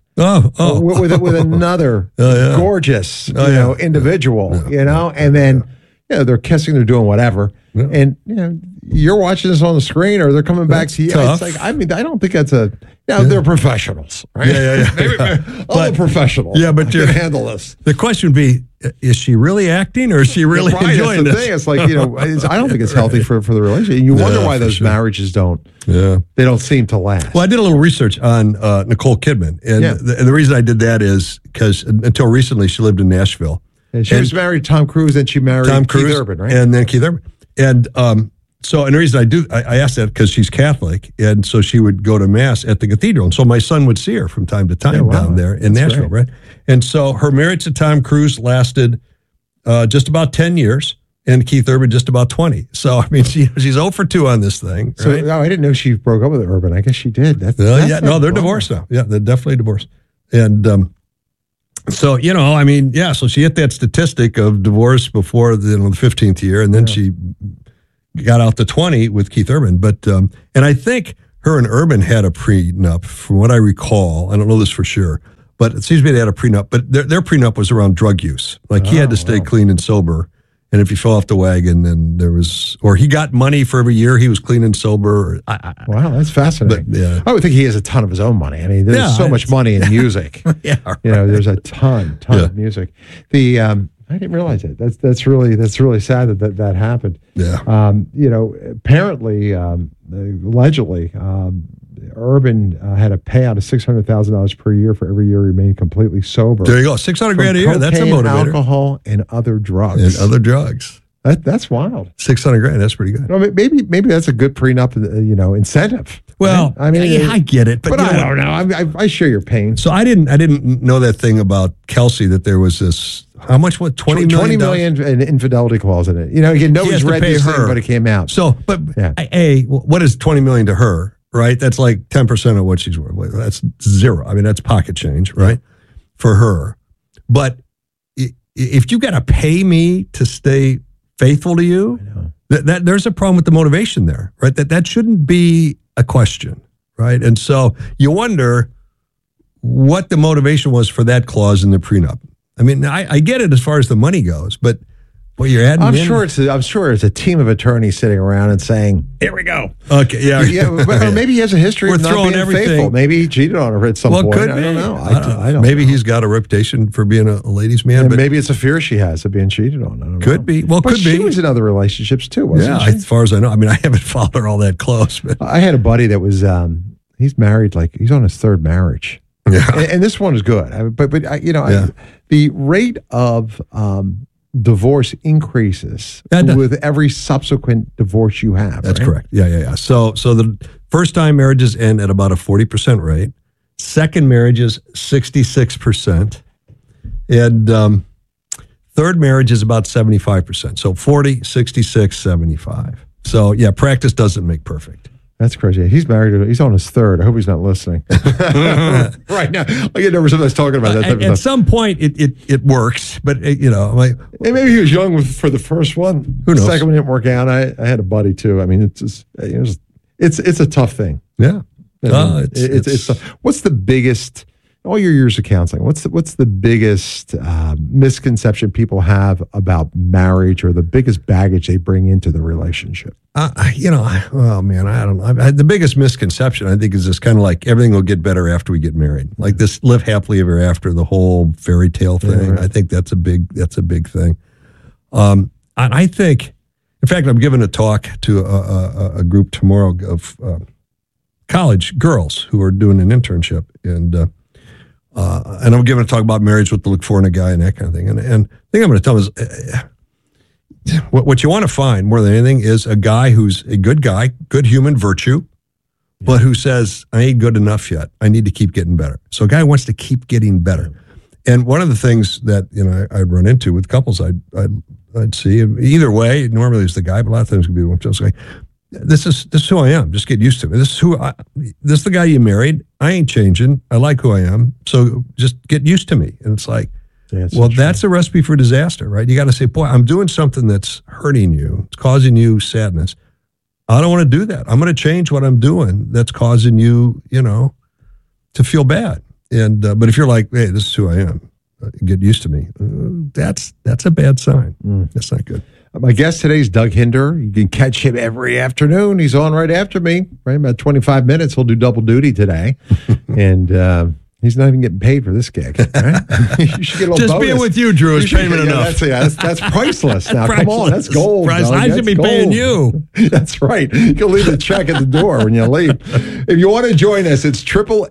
[SPEAKER 21] With
[SPEAKER 2] another gorgeous, individual, and then they're kissing, they're doing whatever, and you're watching this on the screen, or they're coming back to you.
[SPEAKER 21] Tough.
[SPEAKER 2] It's like, I don't think that's they're professionals, right? All the professionals.
[SPEAKER 21] Yeah, but
[SPEAKER 2] can handle this.
[SPEAKER 21] The question would be, is she really acting, or is she really enjoying
[SPEAKER 2] this?
[SPEAKER 21] Thing.
[SPEAKER 2] It's like, I don't think it's healthy for the relationship. You wonder why those marriages they don't seem to last.
[SPEAKER 21] Well, I did a little research on Nicole Kidman, and the reason I did that is because until recently she lived in Nashville.
[SPEAKER 2] And she was married to Tom Cruise, and she married Keith Urban, right?
[SPEAKER 21] And then Keith Urban. And so, the reason I asked that because she's Catholic, and so she would go to Mass at the cathedral. And so my son would see her from time to time down there in Nashville, right? And so her marriage to Tom Cruise lasted just about 10 years. and Keith Urban just about 20. So, I mean, she's 0 for 2 on this thing.
[SPEAKER 2] So,
[SPEAKER 21] right?
[SPEAKER 2] I didn't know she broke up with Urban. I guess she did.
[SPEAKER 21] They're divorced now. Yeah, they're definitely divorced. And so, so she hit that statistic of divorce before the 15th year, and then she got out to 20 with Keith Urban. But, and I think her and Urban had a prenup, from what I recall. I don't know this for sure, but it seems to me they had a prenup. But their prenup was around drug use. Like he had to stay clean and sober. And if he fell off the wagon, then or he got money for every year he was clean and sober.
[SPEAKER 2] Wow, that's fascinating.
[SPEAKER 21] But, yeah.
[SPEAKER 2] I would think he has a ton of his own money. I mean, there's so much money in music.
[SPEAKER 21] Yeah, right.
[SPEAKER 2] There's a ton of music. I didn't realize it. That's really sad that happened.
[SPEAKER 21] Yeah.
[SPEAKER 2] Apparently, allegedly, Urban had a payout of $600,000 per year for every year he remained completely sober.
[SPEAKER 21] There you go, $600,000 a year. That's a motivator.
[SPEAKER 2] Alcohol and other drugs. That's wild.
[SPEAKER 21] $600,000. That's pretty good.
[SPEAKER 2] No, maybe that's a good prenup, incentive.
[SPEAKER 21] Well,
[SPEAKER 2] right? I mean,
[SPEAKER 21] I get it, but
[SPEAKER 2] I don't know. I share your pain.
[SPEAKER 21] So I didn't know that thing about Kelsey, that there was this. How much? What? $20 million
[SPEAKER 2] in infidelity clause in it. Again, nobody's read this thing, but it came out.
[SPEAKER 21] So, but what is $20 million to her? Right, that's like 10% of what she's worth. That's zero. I mean, that's pocket change, right, for her. But if you got to pay me to stay faithful to you, that there's a problem with the motivation there, right? That shouldn't be a question, right? And so you wonder what the motivation was for that clause in the prenup. I mean, I get it as far as the money goes, but you're adding.
[SPEAKER 2] I'm sure it's a team of attorneys sitting around and saying, "Here we go."
[SPEAKER 21] Okay, yeah,
[SPEAKER 2] or maybe he has a history of not being faithful. Maybe he cheated on her at some point.
[SPEAKER 21] Could be.
[SPEAKER 2] I don't know.
[SPEAKER 21] I don't maybe he's got a reputation for being a ladies' man,
[SPEAKER 2] and but maybe it's a fear she has of being cheated on. I don't
[SPEAKER 21] could
[SPEAKER 2] know.
[SPEAKER 21] Be. Well,
[SPEAKER 2] but
[SPEAKER 21] could be.
[SPEAKER 2] She was in other relationships too, wasn't she?
[SPEAKER 21] As far as I know. I mean, I haven't followed her all that close. But
[SPEAKER 2] I had a buddy that was he's married, he's on his third marriage.
[SPEAKER 21] Yeah,
[SPEAKER 2] and this one is good. But the rate of divorce increases with every subsequent divorce you have.
[SPEAKER 21] That's
[SPEAKER 2] right?
[SPEAKER 21] correct. Yeah. So the first time marriages end at about a 40% rate. Second marriages, 66%. And third marriage is about 75%. So 40, 66, 75. So yeah, practice doesn't make perfect.
[SPEAKER 2] That's crazy. He's married. He's on his third. I hope he's not listening. Right now, I get nervous when I was talking about that type of stuff.
[SPEAKER 21] At some point, it works, but
[SPEAKER 2] and maybe he was young for the first one.
[SPEAKER 21] Who knows?
[SPEAKER 2] The second one didn't work out. I had a buddy too. I mean, it's just, it's a tough thing.
[SPEAKER 21] Yeah.
[SPEAKER 2] It's what's the biggest? All your years of counseling, what's the biggest misconception people have about marriage, or the biggest baggage they bring into the relationship?
[SPEAKER 21] I don't know. The biggest misconception, I think, is this kind of like everything will get better after we get married. Like this live happily ever after, the whole fairy tale thing. Yeah, right. I think that's a big thing. I think, in fact, I'm giving a talk to a group tomorrow of college girls who are doing an internship, and I'm giving a talk about marriage, what to look for in a guy, and that kind of thing. And the thing I'm going to tell them is what you want to find more than anything is a guy who's a good guy, good human virtue, but who says, I ain't good enough yet. I need to keep getting better. So a guy wants to keep getting better. And one of the things that I'd run into with couples, I'd see either way. Normally it's the guy, but a lot of times it could be the one just like, this is who I am. Just get used to me. This is the guy you married. I ain't changing. I like who I am. So just get used to me. And it's like, that's a recipe for disaster, right? You got to say, boy, I'm doing something that's hurting you. It's causing you sadness. I don't want to do that. I'm going to change what I'm doing that's causing you, to feel bad. And but if you're like, hey, this is who I am, get used to me. That's a bad sign. That's not good.
[SPEAKER 2] My guest today is Doug Hinder. You can catch him every afternoon. He's on right after me, right about 25 minutes. He'll do double duty today. And he's not even getting paid for this gig. Right? You should get a little
[SPEAKER 21] just
[SPEAKER 2] bonus.
[SPEAKER 21] Being with you, Drew, is payment enough.
[SPEAKER 2] That's priceless. Now, come on, that's gold.
[SPEAKER 21] I should be paying you.
[SPEAKER 2] That's right. You can leave the check at the door when you leave. If you want to join us, it's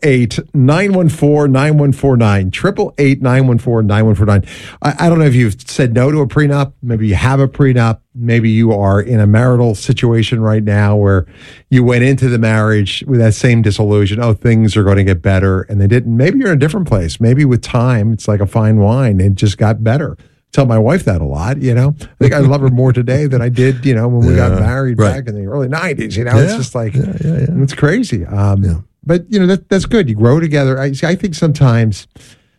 [SPEAKER 2] 888-914-9149. 888-914-9149. I don't know if you've said no to a prenup. Maybe you have a prenup. Maybe you are in a marital situation right now where you went into the marriage with that same disillusion. Oh, things are going to get better. And they didn't. Maybe you're in a different place. Maybe with time, it's like a fine wine. It just got better. tell my wife that a lot, I think I love her more today than I did, when we got married back in the early 90s, It's just like, it's crazy. But, that's good. You grow together. I think sometimes,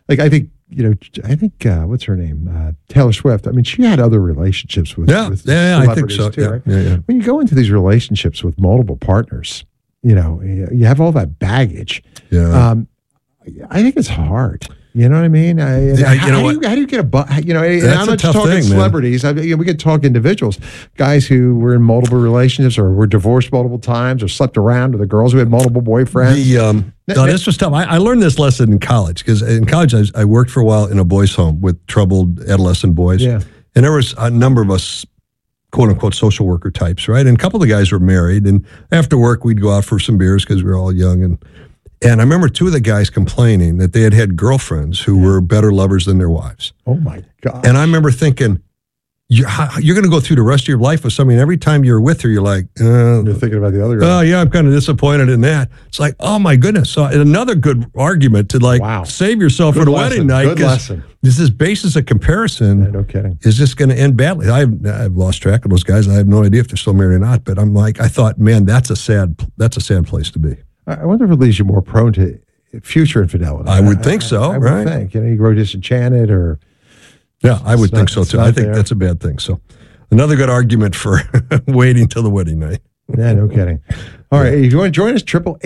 [SPEAKER 2] what's her name? Taylor Swift. I mean, she had other relationships with celebrities
[SPEAKER 21] I think so.
[SPEAKER 2] Too, right? When you go into these relationships with multiple partners, you have all that baggage.
[SPEAKER 21] Yeah.
[SPEAKER 2] I think it's hard. You know what I mean? How do you get and I'm not just talking celebrities. We could talk individuals, guys who were in multiple relationships or were divorced multiple times or slept around with the girls who had multiple boyfriends.
[SPEAKER 21] This was tough. I learned this lesson in college because in college I worked for a while in a boys' home with troubled adolescent boys. Yeah. And there was a number of us, quote unquote, social worker types, right? And a couple of the guys were married. And after work, we'd go out for some beers because we were all young. And I remember two of the guys complaining that they had girlfriends who were better lovers than their wives.
[SPEAKER 2] Oh, my God.
[SPEAKER 21] And I remember thinking, you're going to go through the rest of your life with somebody, and every time you're with her, you're like,
[SPEAKER 2] you're thinking about the other guy.
[SPEAKER 21] Oh, yeah, I'm kind of disappointed in that. It's like, oh, my goodness. So another good argument to, save yourself for the wedding night.
[SPEAKER 2] Good lesson.
[SPEAKER 21] This basis of comparison
[SPEAKER 2] no kidding.
[SPEAKER 21] Is just going to end badly. I've lost track of those guys. I have no idea if they're still married or not. But I thought, man, that's a sad place to be.
[SPEAKER 2] I wonder if it leaves you more prone to future infidelity.
[SPEAKER 21] I would think so,
[SPEAKER 2] I
[SPEAKER 21] right?
[SPEAKER 2] would think. You grow disenchanted or...
[SPEAKER 21] Yeah, I would think so, too. I think that's a bad thing. So another good argument for waiting till the wedding night.
[SPEAKER 2] Yeah, no kidding. All right, if you want to join us,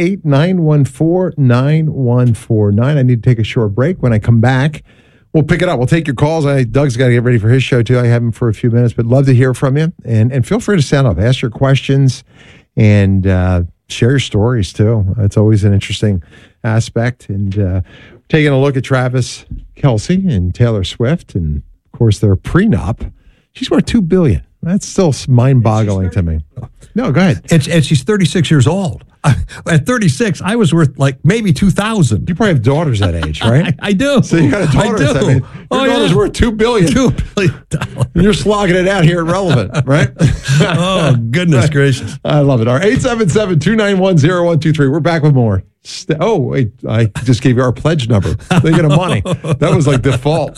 [SPEAKER 2] 888-914-9149. I need to take a short break. When I come back, we'll pick it up. We'll take your calls. Doug's got to get ready for his show, too. I have him for a few minutes, but love to hear from you. And feel free to stand up. Ask your questions and... share your stories, too. It's always an interesting aspect. And taking a look at Travis Kelce and Taylor Swift, and, of course, their prenup. She's worth $2 billion. That's still mind-boggling to me. No, go ahead.
[SPEAKER 21] And she's 36 years old. At 36, I was worth maybe 2,000.
[SPEAKER 2] You probably have daughters that age, right?
[SPEAKER 21] I do.
[SPEAKER 2] So you got a daughter. Your daughter's worth $2 billion.
[SPEAKER 21] $2 billion.
[SPEAKER 2] You're slogging it out here at Relevant, right?
[SPEAKER 21] Oh, goodness gracious.
[SPEAKER 2] I love it. All right, 877-291-0123. We're back with more. Oh, wait, I just gave you our pledge number. Thinking of money. That was like default.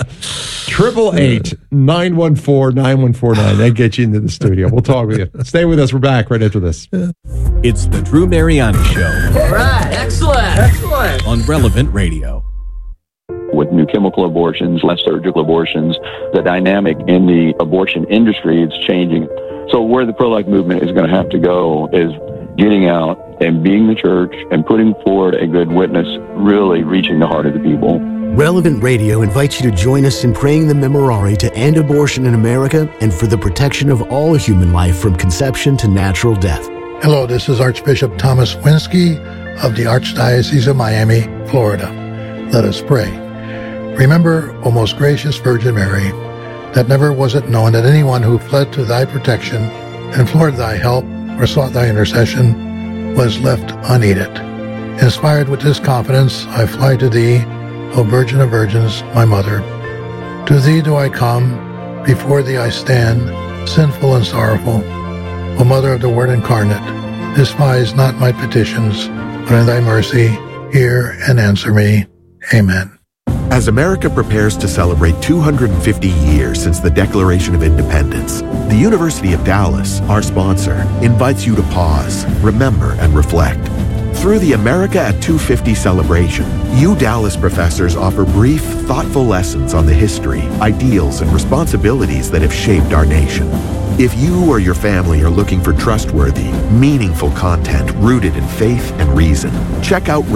[SPEAKER 2] 888-914-9149. That gets you into the studio. We'll talk with you. Stay with us. We're back right after this.
[SPEAKER 19] It's the Drew Mariani Show.
[SPEAKER 3] All right. Excellent.
[SPEAKER 19] On Relevant Radio.
[SPEAKER 22] With new chemical abortions, less surgical abortions, the dynamic in the abortion industry is changing. So where the pro-life movement is going to have to go is getting out and being the church and putting forward a good witness, really reaching the heart of the people.
[SPEAKER 14] Relevant Radio invites you to join us in praying the Memorare to end abortion in America and for the protection of all human life from conception to natural death.
[SPEAKER 23] Hello, this is Archbishop Thomas Winsky of the Archdiocese of Miami, Florida. Let us pray. Remember, O most gracious Virgin Mary, that never was it known that anyone who fled to thy protection, implored thy help, or sought thy intercession, was left unaided. Inspired with this confidence, I fly to thee, O Virgin of Virgins, my Mother. To thee do I come, before thee I stand, sinful and sorrowful. O Mother of the Word incarnate, despise not my petitions, but in thy mercy, hear and answer me. Amen.
[SPEAKER 24] As America prepares to celebrate 250 years since the Declaration of Independence, the University of Dallas, our sponsor, invites you to pause, remember, and reflect. Through the America at 250 celebration, Dallas professors offer brief, thoughtful lessons on the history, ideals, and responsibilities that have shaped our nation. If you or your family are looking for trustworthy, meaningful content rooted in faith and reason, check out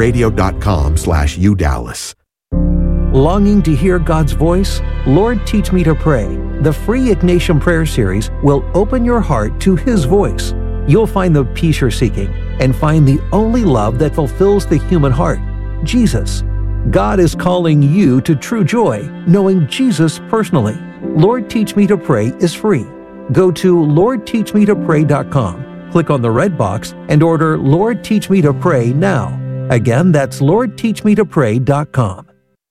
[SPEAKER 24] relevantradio.com/UDallas.
[SPEAKER 16] Longing to hear God's voice? Lord, Teach Me to Pray. The free Ignatian Prayer Series will open your heart to His voice. You'll find the peace you're seeking and find the only love that fulfills the human heart, Jesus. God is calling you to true joy, knowing Jesus personally. Lord, Teach Me to Pray is free. Go to LordTeachMeToPray.com, click on the red box, and order Lord, Teach Me to Pray now. Again, that's LordTeachMeToPray.com.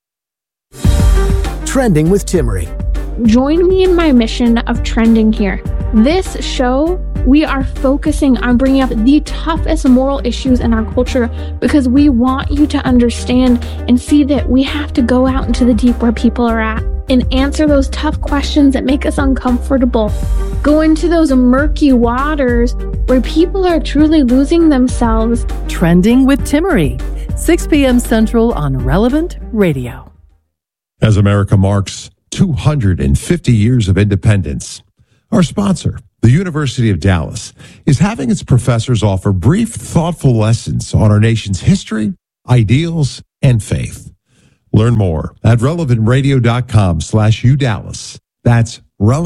[SPEAKER 14] Trending with Timmerie.
[SPEAKER 25] Join me in my mission of trending here. This show, we are focusing on bringing up the toughest moral issues in our culture because we want you to understand and see that we have to go out into the deep where people are at. and answer those tough questions that make us uncomfortable. Go into those murky waters where people are truly losing themselves.
[SPEAKER 11] Trending with Timmerie, 6 p.m. Central on Relevant Radio.
[SPEAKER 2] As America marks 250 years of independence, our sponsor, the University of Dallas, is having its professors offer brief, thoughtful lessons on our nation's history, ideals, and faith. Learn more at relevantradio.com/UDallas. That's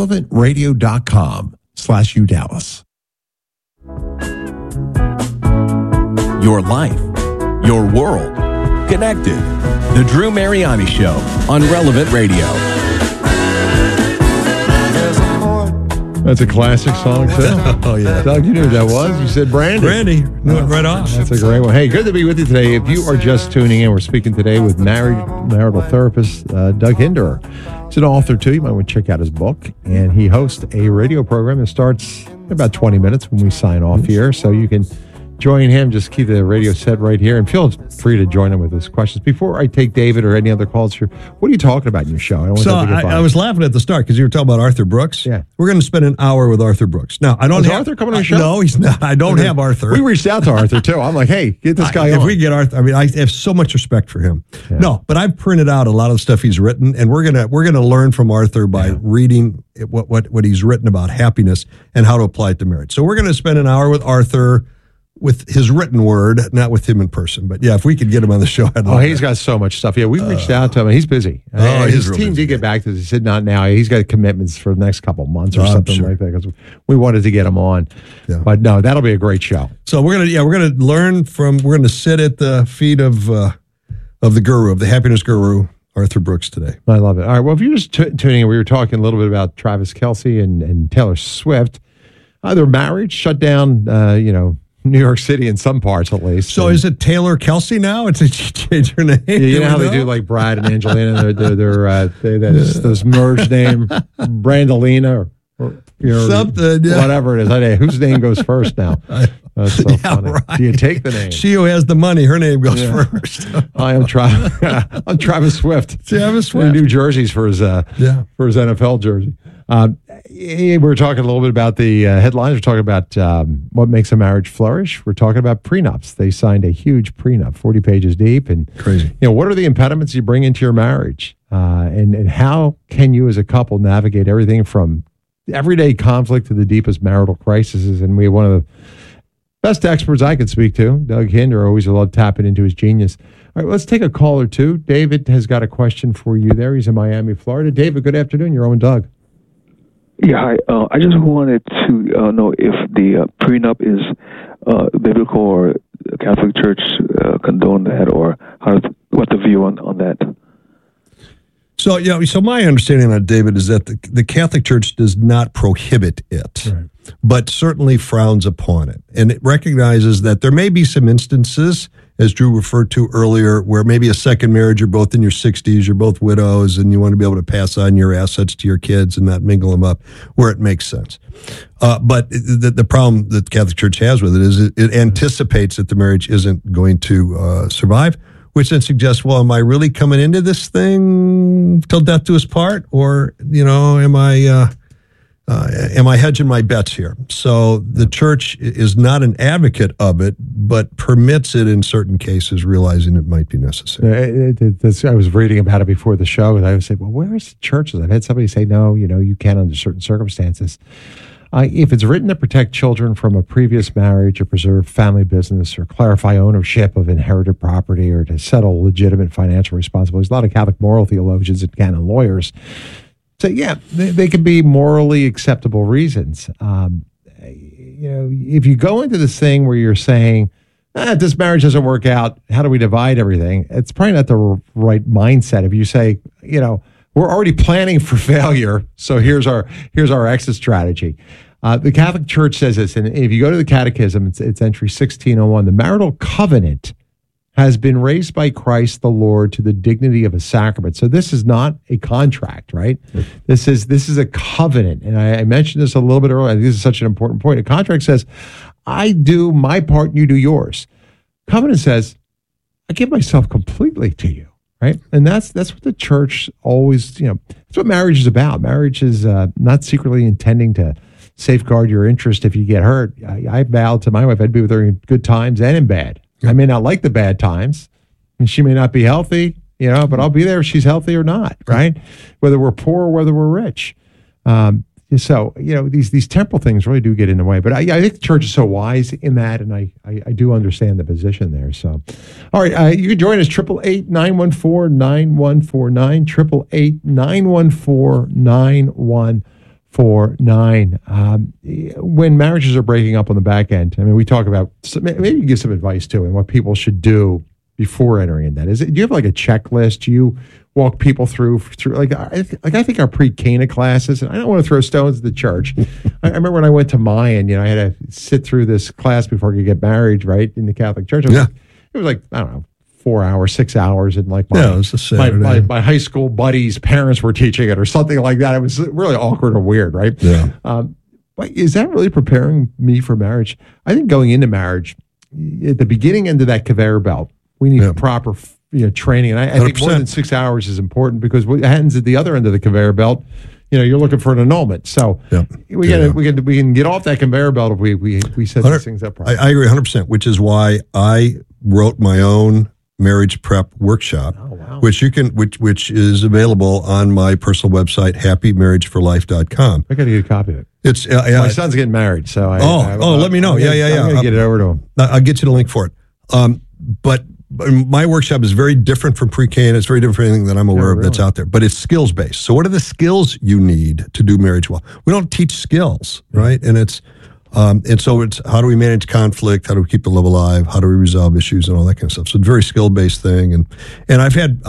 [SPEAKER 2] relevantradio.com/UDallas.
[SPEAKER 19] Your life, your world, connected. The Drew Mariani Show on Relevant Radio.
[SPEAKER 2] That's a classic song, too.
[SPEAKER 21] Oh, yeah.
[SPEAKER 2] Doug, you knew who that was. You said Brandy.
[SPEAKER 21] Brandy. Knew it right off.
[SPEAKER 2] That's a great one. Hey, good to be with you today. If you are just tuning in, we're speaking today with marital therapist Doug Hinderer. He's an author, too. You might want to check out his book. And he hosts a radio program that starts in about 20 minutes when we sign off here. So you can join him. Just keep the radio set right here and feel free to join him with his questions. Before I take David or any other calls here, what are you talking about in your show?
[SPEAKER 21] I was laughing at the start because you were talking about Arthur Brooks.
[SPEAKER 2] Yeah.
[SPEAKER 21] We're going to spend an hour with Arthur Brooks. Now, I don't
[SPEAKER 2] Is
[SPEAKER 21] have
[SPEAKER 2] Arthur coming on the show?
[SPEAKER 21] No, he's not. I don't have Arthur.
[SPEAKER 2] We reached out to Arthur, too. I'm like, hey, get this guy on.
[SPEAKER 21] If we get Arthur, I mean, I have so much respect for him. Yeah. No, but I've printed out a lot of the stuff he's written, and we're gonna learn from Arthur by reading what he's written about happiness and how to apply it to marriage. So we're going to spend an hour with Arthur with his written word, not with him in person. But yeah, if we could get him on the show, I'd love
[SPEAKER 2] he's got so much stuff. Yeah, we reached out to him. He's busy. His team did get back to us. He said not now. He's got commitments for the next couple of months or something like that because we wanted to get him on. Yeah. But no, that'll be a great show.
[SPEAKER 21] So we're gonna learn from. We're gonna sit at the feet of the guru, of the happiness guru, Arthur Brooks today.
[SPEAKER 2] I love it. All right. Well, if you're just tuning in, we were talking a little bit about Travis Kelce and Taylor Swift. Their marriage shut down. New York City in some parts, at least.
[SPEAKER 21] So is it Taylor Kelce now? It's a change her name.
[SPEAKER 2] Yeah, you know how they do like Brad and Angelina. They're this merged name, Brandolina or
[SPEAKER 21] something,
[SPEAKER 2] whatever it is. Whose name goes first now? That's so funny. Right. Do you take the name?
[SPEAKER 21] She who has the money, her name goes first.
[SPEAKER 2] I'm Travis Swift.
[SPEAKER 21] Travis Swift.
[SPEAKER 2] New jerseys for his NFL jersey. We were talking a little bit about the headlines. We're talking about what makes a marriage flourish. We're talking about prenups. They signed a huge prenup, 40 pages deep. And
[SPEAKER 21] crazy.
[SPEAKER 2] What are the impediments you bring into your marriage? And how can you as a couple navigate everything from everyday conflict to the deepest marital crises? And we have one of the best experts I could speak to, Doug Hinderer. Always love tapping into his genius. All right, let's take a call or two. David has got a question for you there. He's in Miami, Florida. David, good afternoon. You're on with Doug.
[SPEAKER 4] Yeah, hi. I just wanted to know if the prenup is biblical or the Catholic Church condone that, or what's the view on that?
[SPEAKER 21] So my understanding on it, David, is that the Catholic Church does not prohibit it, but certainly frowns upon it. And it recognizes that there may be some instances, as Drew referred to earlier, where maybe a second marriage, you're both in your 60s, you're both widows, and you want to be able to pass on your assets to your kids and not mingle them up, where it makes sense. But the problem that the Catholic Church has with it is it anticipates that the marriage isn't going to survive, which then suggests, well, am I really coming into this thing till death do us part? Or, am I hedging my bets here? So the church is not an advocate of it, but permits it in certain cases, realizing it might be necessary.
[SPEAKER 2] I was reading about it before the show, and I would say, well, where is the churches? I've had somebody say, no, you can under certain circumstances. If it's written to protect children from a previous marriage or preserve family business or clarify ownership of inherited property or to settle legitimate financial responsibilities, a lot of Catholic moral theologians and canon lawyers say, they can be morally acceptable reasons. If you go into this thing where you're saying, this marriage doesn't work out, how do we divide everything? It's probably not the right mindset. If you say, we're already planning for failure, so here's our exit strategy. The Catholic Church says this, and if you go to the Catechism, it's entry 1601. The marital covenant has been raised by Christ the Lord to the dignity of a sacrament. So this is not a contract, right? This is a covenant, and I mentioned this a little bit earlier. I think this is such an important point. A contract says, I do my part, and you do yours. Covenant says, I give myself completely to you. right? And that's what the church always, that's what marriage is about. Marriage is not secretly intending to safeguard your interest if you get hurt. I vowed to my wife I'd be with her in good times and in bad. I may not like the bad times, and she may not be healthy, but I'll be there if she's healthy or not, right? Whether we're poor or whether we're rich. So, these temporal things really do get in the way. But I think the church is so wise in that, and I do understand the position there. So, all right, you can join us, 888-914-9149, 888-914-9149. When marriages are breaking up on the back end, we talk about, maybe you give some advice too, and what people should do before entering in that. Do you have like a checklist? Do you walk people through I think our pre-Cana classes, and I don't want to throw stones at the church. I remember when I went to Mayan, I had to sit through this class before I could get married, right, in the Catholic Church. It was like, I don't know, 4 hours, 6 hours, and like my high school buddies' parents were teaching it or something like that. It was really awkward or weird, right? Yeah. But is that really preparing me for marriage? I think going into marriage, at the beginning end of that conveyor belt, we need proper training. And I think more than 6 hours is important, because what happens at the other end of the conveyor belt, you're looking for an annulment. So we can get off that conveyor belt if we set these things up properly.
[SPEAKER 21] I agree 100%, which is why I wrote my own marriage prep workshop, which is available on my personal website, happymarriageforlife.com.
[SPEAKER 2] I got to get a copy of it.
[SPEAKER 21] It's
[SPEAKER 2] my son's getting married, so
[SPEAKER 21] let me know. I'm
[SPEAKER 2] going to get it over to him.
[SPEAKER 21] I'll get you the link for it. But my workshop is very different from pre-K, and it's very different from anything that I'm aware of that's out there. But it's skills-based. So what are the skills you need to do marriage well? We don't teach skills, right? And so it's how do we manage conflict? How do we keep the love alive? How do we resolve issues and all that kind of stuff? So it's a very skill-based thing. And I've had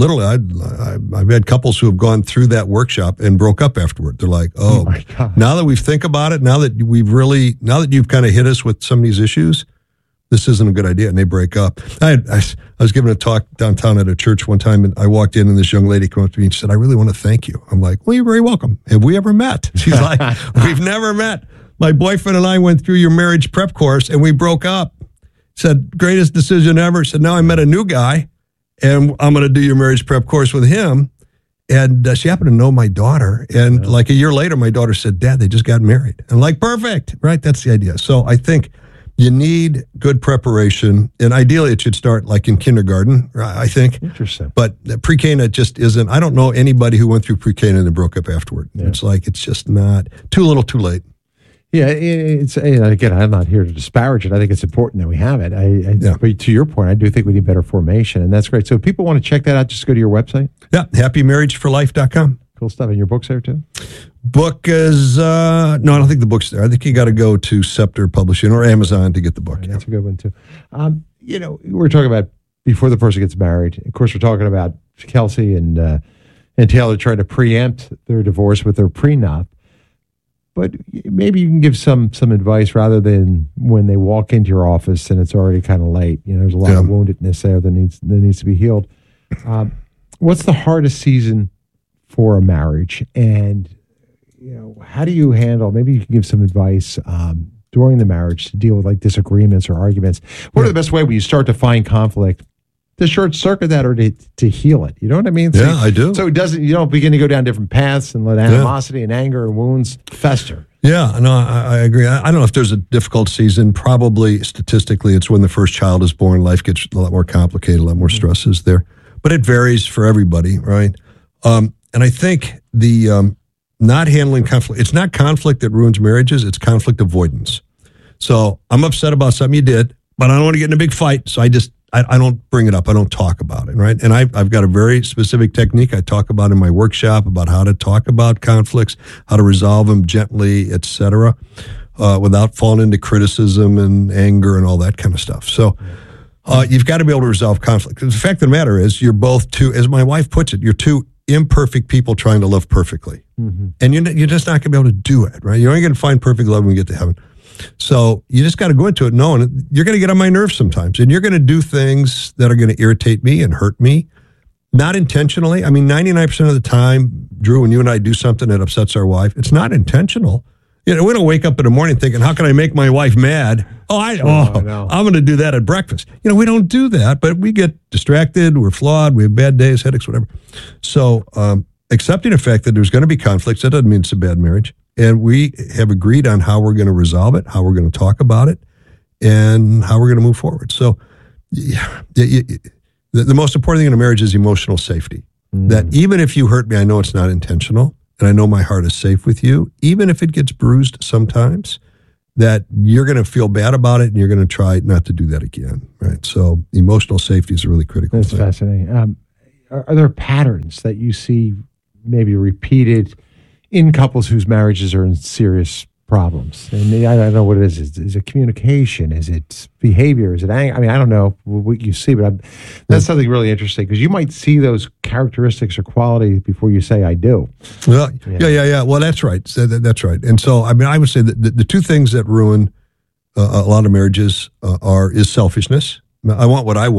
[SPEAKER 21] couples who have gone through that workshop and broke up afterward. They're like, oh my God. Now that we think about it, now that you've kind of hit us with some of these issues, this isn't a good idea, and they break up. I was giving a talk downtown at a church one time, and I walked in, and this young lady came up to me and she said, I really want to thank you. I'm like, well, you're very welcome. Have we ever met? She's like, we've never met. My boyfriend and I went through your marriage prep course, and we broke up. Said, greatest decision ever. Said, now I met a new guy, and I'm going to do your marriage prep course with him. And she happened to know my daughter. And like a year later, my daughter said, Dad, they just got married. And like, perfect, right? That's the idea. So I think you need good preparation, and ideally it should start like in kindergarten, I think.
[SPEAKER 2] Interesting.
[SPEAKER 21] But pre-Cana just isn't. I don't know anybody who went through pre-Cana and broke up afterward. Yeah. It's just not, too little, too late.
[SPEAKER 2] Yeah, again, I'm not here to disparage it. I think it's important that we have it. But to your point, I do think we need better formation, and that's great. So if people want to check that out, just go to your website.
[SPEAKER 21] Yeah, happymarriageforlife.com.
[SPEAKER 2] Cool stuff. And your book's there too?
[SPEAKER 21] Book is, no, I don't think the book's there. I think you got to go to Scepter Publishing or Amazon to get the book.
[SPEAKER 2] Right, that's a good one too. We're talking about before the person gets married. Of course, we're talking about Kelsey and Taylor trying to preempt their divorce with their prenup. But maybe you can give some advice rather than when they walk into your office and it's already kind of late. There's a lot of woundedness there that needs to be healed. What's the hardest season for a marriage, and how do you handle? Maybe you can give some advice during the marriage to deal with like disagreements or arguments. What are the best way when you start to find conflict to short circuit that or to heal it? You know what I mean? So
[SPEAKER 21] I do.
[SPEAKER 2] So you don't begin to go down different paths and let animosity and anger and wounds fester.
[SPEAKER 21] Yeah, no, I agree. I don't know if there's a difficult season. Probably statistically, it's when the first child is born. Life gets a lot more complicated, a lot more stresses there. But it varies for everybody, right? And I think the not handling conflict, it's not conflict that ruins marriages, it's conflict avoidance. So I'm upset about something you did, but I don't want to get in a big fight, so I don't bring it up. I don't talk about it, right? And I've got a very specific technique I talk about in my workshop about how to talk about conflicts, how to resolve them gently, etc., without falling into criticism and anger and all that kind of stuff. So you've got to be able to resolve conflict. The fact of the matter is you're both two, as my wife puts it, you're two imperfect people trying to love perfectly. Mm-hmm. And you're just not going to be able to do it, right? You're only going to find perfect love when you get to heaven. So you just got to go into it knowing you're going to get on my nerves sometimes, and you're going to do things that are going to irritate me and hurt me, not intentionally. 99% of the time, Drew, when you and I do something that upsets our wife, it's not intentional. we don't wake up in the morning thinking, how can I make my wife mad? I'm going to do that at breakfast. We don't do that, but we get distracted. We're flawed. We have bad days, headaches, whatever. So accepting the fact that there's going to be conflicts, that doesn't mean it's a bad marriage. And we have agreed on how we're going to resolve it, how we're going to talk about it, and how we're going to move forward. So the most important thing in a marriage is emotional safety. That even if you hurt me, I know it's not intentional, and I know my heart is safe with you. Even if it gets bruised sometimes, that you're going to feel bad about it, and you're going to try not to do that again, right? So emotional safety is a really critical thing.
[SPEAKER 2] That's fascinating. Are there patterns that you see maybe repeated in couples whose marriages are in serious problems? And I don't know what it is. Is it communication? Is it behavior? Is it anger? I mean, I don't know what you see, but that's something really interesting, because you might see those characteristics or qualities before you say I do.
[SPEAKER 21] Well, yeah. Well, that's right. That's right. And so, I mean, I would say that the two things that ruin a lot of marriages is selfishness. I want what I want.